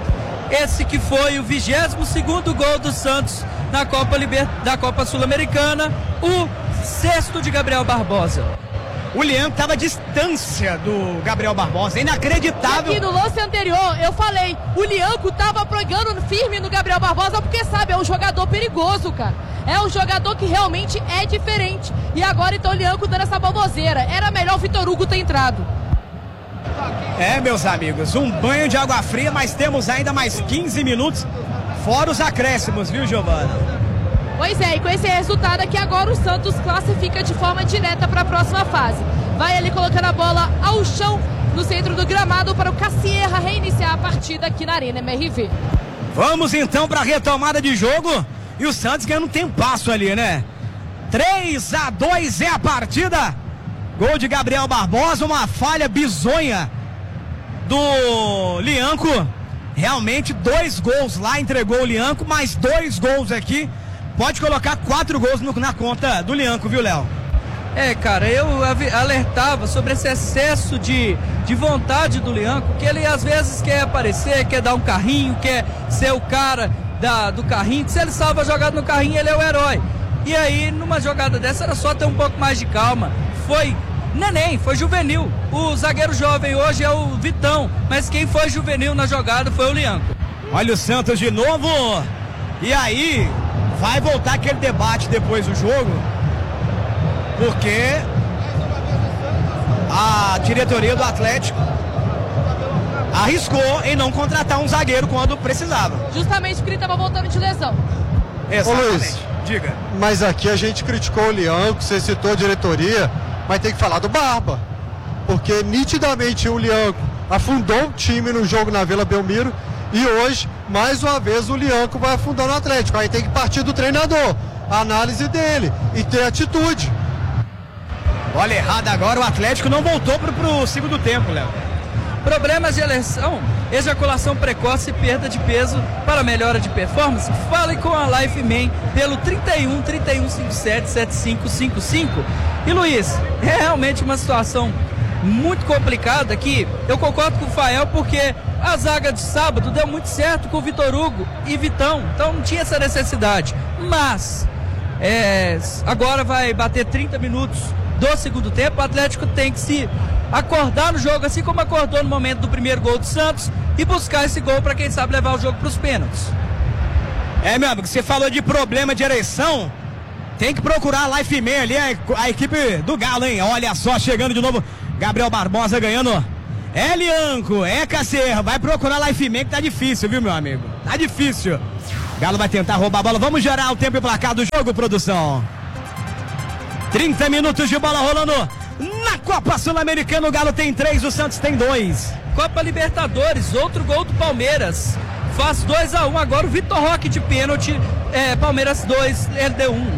esse que foi o 22º gol do Santos na Copa Sul-Americana, o 6º de Gabriel Barbosa. O Lianco estava à distância do Gabriel Barbosa, inacreditável. E aqui no lance anterior, eu falei, o Lianco estava pegando firme no Gabriel Barbosa, porque sabe, é um jogador perigoso, cara. É um jogador que realmente é diferente. E agora então o Lianco dando essa baboseira. Era melhor o Vitor Hugo ter entrado. Meus amigos, um banho de água fria, mas temos ainda mais 15 minutos, fora os acréscimos, viu, Giovana? Pois é, e com esse resultado aqui agora o Santos classifica de forma direta para a próxima fase. Vai ali colocando a bola ao chão no centro do gramado para o Cassierra reiniciar a partida aqui na Arena MRV. Vamos então para a retomada de jogo e o Santos ganhando um tempasso ali, né? 3-2 é a partida. Gol de Gabriel Barbosa, uma falha bizonha do Lianco. Realmente 2 gols lá, entregou o Lianco, mais 2 gols aqui. Pode colocar 4 gols na conta do Lianco, viu, Léo? Cara, eu alertava sobre esse excesso de vontade do Lianco, que ele às vezes quer aparecer, quer dar um carrinho, quer ser o cara do carrinho, que se ele salva a jogada no carrinho, ele é o herói. E aí, numa jogada dessa, era só ter um pouco mais de calma. Foi neném, foi juvenil. O zagueiro jovem hoje é o Vitão, mas quem foi juvenil na jogada foi o Lianco. Olha o Santos de novo. E aí, vai voltar aquele debate depois do jogo, porque a diretoria do Atlético arriscou em não contratar um zagueiro quando precisava. Justamente porque ele estava voltando de lesão. Exatamente. Ô, Luiz, diga. Mas aqui a gente criticou o Lianco, você citou a diretoria, mas tem que falar do Barba. Porque nitidamente o Lianco afundou o time no jogo na Vila Belmiro e hoje, mais uma vez, o Lianco vai afundar no Atlético. Aí tem que partir do treinador, a análise dele e ter atitude. Olha, errado agora, o Atlético não voltou pro segundo tempo, Léo. Problemas de eleição, ejaculação precoce e perda de peso para melhora de performance? Fale com a Life Man pelo 31 57 7555. E Luiz, é realmente uma situação muito complicada aqui. Eu concordo com o Fael porque a zaga de sábado deu muito certo com o Vitor Hugo e Vitão, então não tinha essa necessidade. Mas agora vai bater 30 minutos do segundo tempo, o Atlético tem que se acordar no jogo, assim como acordou no momento do primeiro gol do Santos, e buscar esse gol para quem sabe levar o jogo para os pênaltis. Meu amigo, você falou de problema de ereção, tem que procurar a Life Man ali, a equipe do Galo, hein? Olha só, chegando de novo, Gabriel Barbosa ganhando. É Lianco, é Cassierra, vai procurar a Life Man que tá difícil, viu, meu amigo? Tá difícil. Galo vai tentar roubar a bola, vamos gerar o tempo e placar do jogo, produção. 30 minutos de bola rolando na Copa Sul-Americana. O Galo tem 3, o Santos tem 2. Copa Libertadores, outro gol do Palmeiras. Faz 2-1 agora o Vitor Roque de pênalti. Palmeiras 2, LDU 1.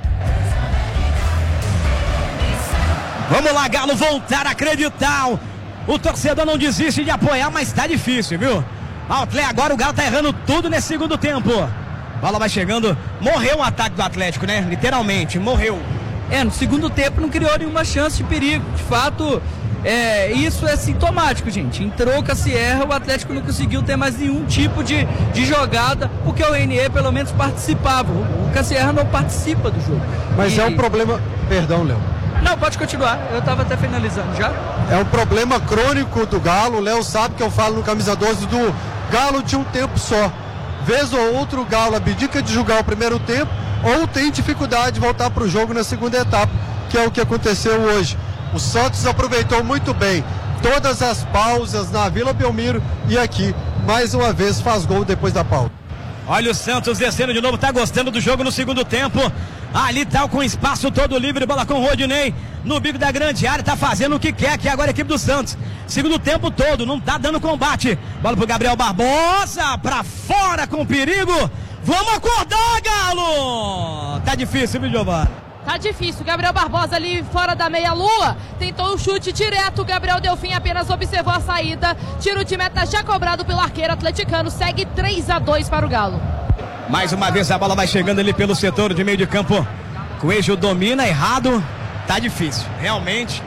Vamos lá, Galo, voltar a acreditar. O torcedor não desiste de apoiar, mas tá difícil, viu? Agora o Galo tá errando tudo nesse segundo tempo. Bola vai chegando. Morreu o ataque do Atlético, né? Literalmente, morreu. No segundo tempo não criou nenhuma chance de perigo. De fato, isso é sintomático, gente. Entrou o Cassierra, o Atlético não conseguiu ter mais nenhum tipo de jogada, porque o Renier pelo menos participava. O Cassierra não participa do jogo. Mas é um problema... Perdão, Léo. Não, pode continuar. Eu estava até finalizando já. É um problema crônico do Galo. O Léo sabe que eu falo no Camisa 12 do Galo de um tempo só. Vez ou outro o Galo abdica de jogar o primeiro tempo ou tem dificuldade de voltar para o jogo na segunda etapa, que é o que aconteceu hoje. O Santos aproveitou muito bem todas as pausas na Vila Belmiro e aqui, mais uma vez, faz gol depois da pausa. Olha o Santos descendo de novo, tá gostando do jogo no segundo tempo. Ali tá com espaço todo livre, bola com o Rodinei no bico da grande área, tá fazendo o que quer aqui agora a equipe do Santos. Segundo tempo todo, não tá dando combate. Bola pro Gabriel Barbosa, pra fora com perigo. Vamos acordar, Galo! Tá difícil, viu, Giovana? Tá difícil, Gabriel Barbosa ali fora da meia-lua, tentou o chute direto, Gabriel Delfim apenas observou a saída, tiro de meta já cobrado pelo arqueiro atleticano, segue 3-2 para o Galo. Mais uma vez a bola vai chegando ali pelo setor de meio de campo, Coelho domina, errado, tá difícil, realmente,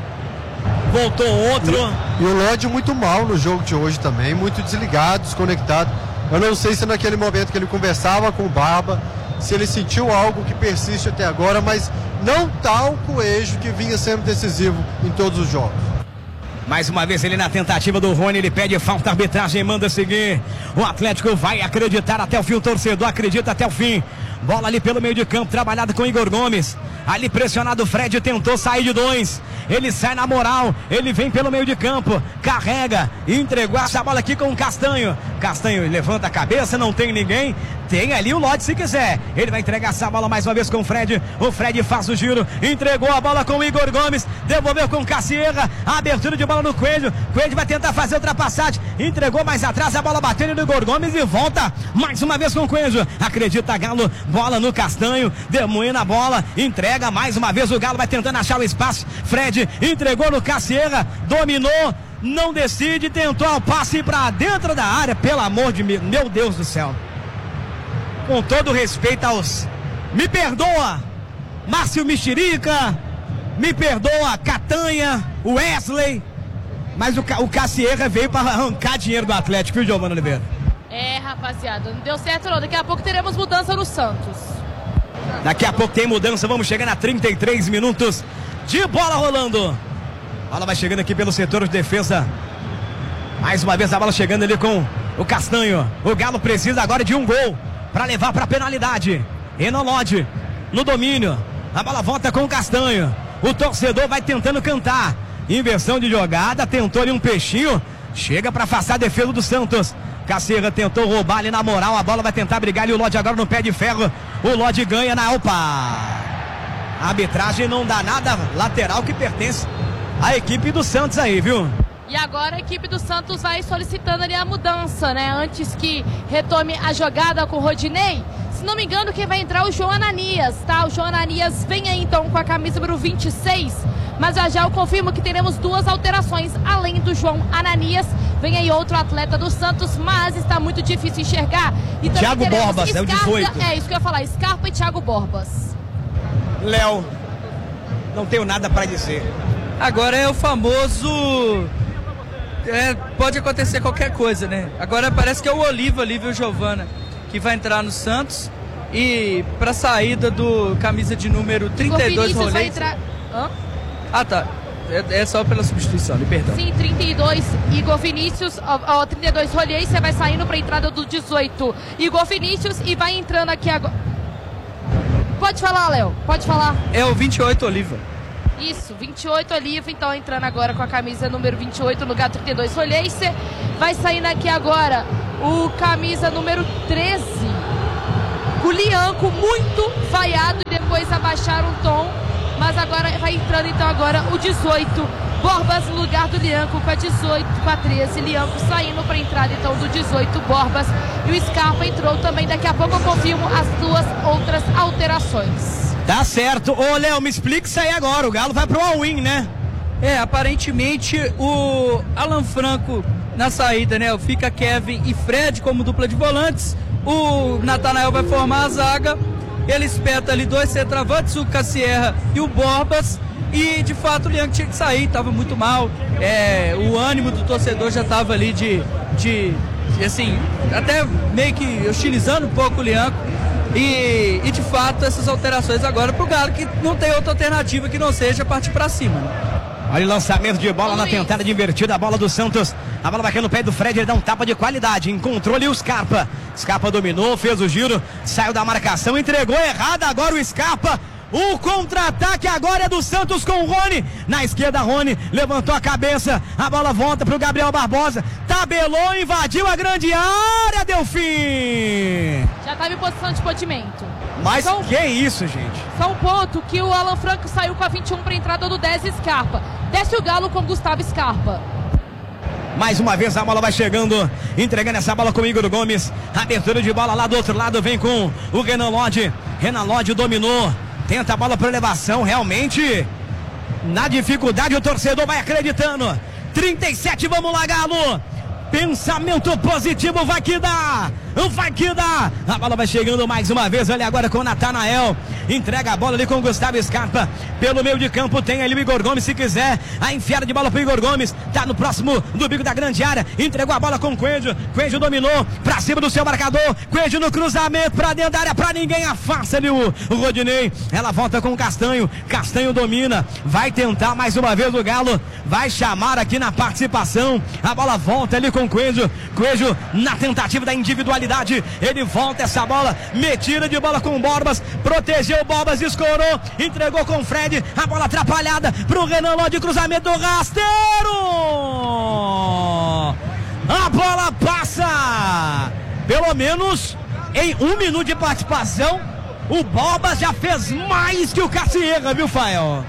voltou outro. E o Lodi muito mal no jogo de hoje também, muito desligado, desconectado. Eu não sei se naquele momento que ele conversava com o Barba, se ele sentiu algo que persiste até agora, mas não tá o Coelho que vinha sendo decisivo em todos os jogos. Mais uma vez ele na tentativa do Rony, ele pede falta, a arbitragem manda seguir. O Atlético vai acreditar até o fim, o torcedor acredita até o fim. Bola ali pelo meio de campo, trabalhado com Igor Gomes. Ali pressionado o Fred, tentou sair de 2. Ele sai na moral, ele vem pelo meio de campo, carrega, entregou essa bola aqui com o Castanho. Castanho levanta a cabeça, não tem ninguém. Tem ali o Lodge se quiser. Ele vai entregar essa bola mais uma vez com o Fred. O Fred faz o giro, entregou a bola com o Igor Gomes, devolveu com o Cassierra. A abertura de bola no Coelho. Coelho vai tentar fazer a ultrapassagem. Entregou mais atrás, a bola batendo no Igor Gomes e volta mais uma vez com o Coelho. Acredita Galo, bola no Castanho, demoendo a bola, entrega mais uma vez. O Galo vai tentando achar o espaço. Fred entregou no Cassierra, dominou, não decide, tentou o passe pra dentro da área. Pelo amor de meu Deus do céu. Com todo respeito aos... Me perdoa, Márcio Mexerica, me perdoa, Catanha, Wesley, mas o Cassierra veio para arrancar dinheiro do Atlético, viu, Giovana Oliveira? Rapaziada, não deu certo não. Daqui a pouco teremos mudança no Santos. Daqui a pouco tem mudança, vamos chegar a 33 minutos de bola rolando. A bola vai chegando aqui pelo setor de defesa. Mais uma vez a bola chegando ali com o Castanho. O Galo precisa agora de um gol para levar para a penalidade. Renan Lodge no domínio. A bola volta com o Castanho. O torcedor vai tentando cantar. Inversão de jogada, tentou ali um peixinho. Chega para afastar a defesa do Santos. Cassierra tentou roubar ali na moral. A bola vai tentar brigar ali. O Lodge agora no pé de ferro. O Lodge ganha na Opa. A arbitragem não dá nada. Lateral que pertence à equipe do Santos aí, viu? E agora a equipe do Santos vai solicitando ali a mudança, né? Antes que retome a jogada com o Rodinei. Se não me engano, quem vai entrar é o João Ananias, tá? O João Ananias vem aí então com a camisa número 26. Mas já eu confirmo que teremos 2 alterações. Além do João Ananias, vem aí outro atleta do Santos, mas está muito difícil enxergar. E Thiago Borbas, Scarpa, é o 18. É isso que eu ia falar, Scarpa e Thiago Borbas. Léo, não tenho nada para dizer. Agora é o famoso... pode acontecer qualquer coisa, né? Agora parece que é o Oliva ali, viu, Giovana, que vai entrar no Santos. E pra saída do camisa de número 32, Rolê. Vai entrar... Hã? Ah, tá. É só pela substituição, me perdão. Sim, 32, Igor Vinícius, 32 Rolê, você vai saindo pra entrada do 18, Igor Vinícius, e vai entrando aqui agora. Pode falar, Léo, pode falar. É o 28 Oliva. Isso, 28 Oliva, então entrando agora com a camisa número 28 no lugar 32 Rolheiser. Vai saindo aqui agora o camisa número 13, o Lianco, muito vaiado, e depois abaixaram o tom, mas agora vai entrando então agora o 18, Borbas no lugar do Lianco com a 18, com a 13, Lianco saindo para a entrada então do 18, Borbas, e o Scarpa entrou também. Daqui a pouco eu confirmo as 2 outras alterações. Tá certo. Ô, Léo, me explica isso aí agora. O Galo vai pro all-in, né? Aparentemente o Alan Franco na saída, né? Fica Kevin e Fred como dupla de volantes. O Natanael vai formar a zaga. Ele espeta ali 2 centroavantes, o Cassierra e o Borbas. E de fato o Lianco tinha que sair, tava muito mal. O ânimo do torcedor já tava ali de assim, até meio que hostilizando um pouco o Lianco. E de fato essas alterações agora pro Galo, que não tem outra alternativa que não seja partir pra cima, né? Olha o lançamento de bola na tentada de invertida, a bola do Santos. A bola vai cair no pé do Fred, ele dá um tapa de qualidade. Encontrou ali o Scarpa. Scarpa dominou, fez o giro, saiu da marcação, entregou errado agora o Scarpa. O contra-ataque agora é do Santos com o Rony. Na esquerda, Rony levantou a cabeça. A bola volta para o Gabriel Barbosa. Tabelou, invadiu a grande área, deu fim. Já estava em posição de impedimento. Mas que isso, gente? Só um ponto que o Alan Franco saiu com a 21 para a entrada do 10, Scarpa. Desce o Galo com Gustavo Scarpa. Mais uma vez a bola vai chegando, entregando essa bola com o Igor Gomes. Abertura de bola lá do outro lado, vem com o Renan Lodge. Renan Lodge dominou. Tenta a bola para elevação, realmente na dificuldade o torcedor vai acreditando. 37, vamos lá, Galo. Pensamento positivo, vai que dá! Vai que dá! A bola vai chegando mais uma vez, olha agora com o Natanael. Entrega a bola ali com o Gustavo Scarpa. Pelo meio de campo tem ali o Igor Gomes, se quiser. A enfiada de bola pro Igor Gomes. Tá no próximo do bico da grande área. Entregou a bola com o Coelho. Coelho dominou pra cima do seu marcador. Coelho no cruzamento pra dentro da área, pra ninguém. Afasta ali o Rodinei. Ela volta com o Castanho. Castanho domina. Vai tentar mais uma vez o Galo. Vai chamar aqui na participação. A bola volta ali com o Coelho. Coelho na tentativa da individualidade. Ele volta essa bola. Metida de bola com o Borbas. Protegeu o Borbas, escorou. Entregou com o Fred. A bola atrapalhada pro Renan Lodi. Cruzamento do Rasteiro. A bola passa. Pelo menos em 1 minuto de participação, o Borbas já fez mais que o Cacierra, viu, Fael?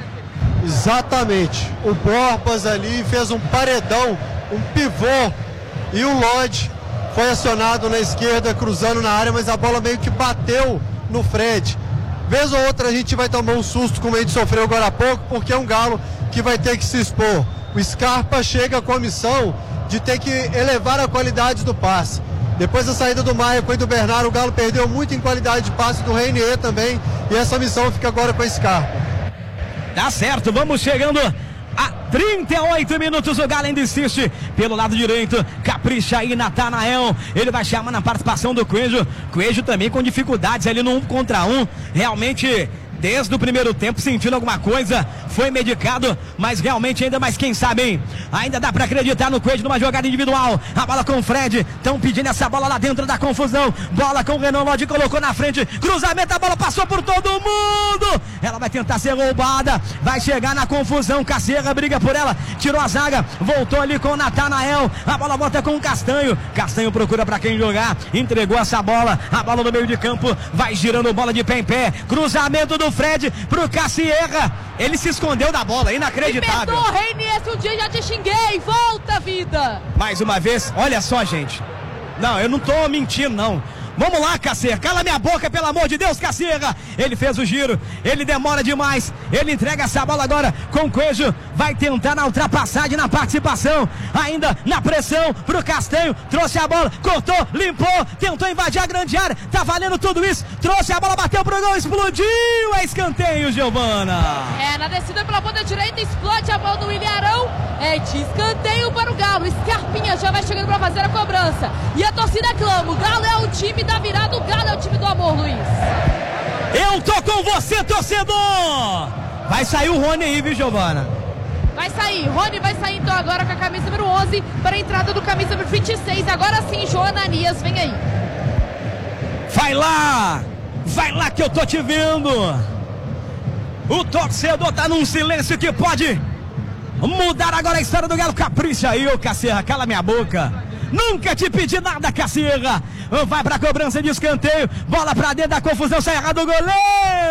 Exatamente. O Borbas ali fez um paredão, um pivô. E o Lodi foi acionado na esquerda, cruzando na área, mas a bola meio que bateu no Fred. Vez ou outra a gente vai tomar um susto, como a gente sofreu agora há pouco, porque é um Galo que vai ter que se expor. O Scarpa chega com a missão de ter que elevar a qualidade do passe. Depois da saída do Maia com o do Bernardo, o Galo perdeu muito em qualidade de passe, do Reinier também, e essa missão fica agora com o Scarpa. Tá certo, vamos chegando a 38 minutos, o Galo ainda insiste pelo lado direito, capricha aí Natanael, ele vai chamar na participação do Coelho. Coelho também com dificuldades ali no 1 contra 1, realmente desde o primeiro tempo sentindo alguma coisa, foi medicado, mas realmente ainda mais, quem sabe, hein? Ainda dá pra acreditar no Coelho numa jogada individual. A bola com o Fred, estão pedindo essa bola lá dentro da confusão. Bola com o Renan Lodi, colocou na frente, cruzamento, a bola passou por todo mundo. Ela vai tentar ser roubada, vai chegar na confusão. Cacierra briga por ela, tirou a zaga, voltou ali com o Natanael. A bola volta com o Castanho. Castanho procura pra quem jogar, entregou essa bola. A bola no meio de campo, vai girando, bola de pé em pé. Cruzamento do Fred pro Cacierra. Ele se escondeu da bola, inacreditável. Me perdoa, Reinier, se um dia já te xinguei. Volta, vida. Mais uma vez, olha só, gente. Não, eu não tô mentindo, não. Vamos lá, Cacierra, cala minha boca, pelo amor de Deus, Cacierra. Ele fez o giro, ele demora demais. Ele entrega essa bola agora com o Coelho. Vai tentar na ultrapassagem, na participação. Ainda na pressão pro Castanho. Trouxe a bola, cortou, limpou. Tentou invadir a grande área. Tá valendo tudo isso. Trouxe a bola, bateu pro gol, explodiu. É escanteio, Giovana. Na descida pela ponta direita, explode a bola do William Arão. É de escanteio para o Galo. Scarpinha já vai chegando pra fazer a cobrança. E a torcida clama. O Galo é o time da virada, o Galo é o time do amor, Luiz. Eu tô com você, torcedor. Vai sair o Rony aí, viu, Giovana? Vai sair, Rony vai sair então agora com a camisa número 11 para a entrada do camisa número 26. Agora sim, João Ananias, vem aí. Vai lá que eu tô te vendo. O torcedor tá num silêncio que pode mudar agora a história do Galo. Capricha aí, ô Cacierra, cala minha boca. Nunca te pedi nada, Cacierra. Vai pra cobrança de escanteio. Bola pra dentro da confusão, sai errado o goleiro.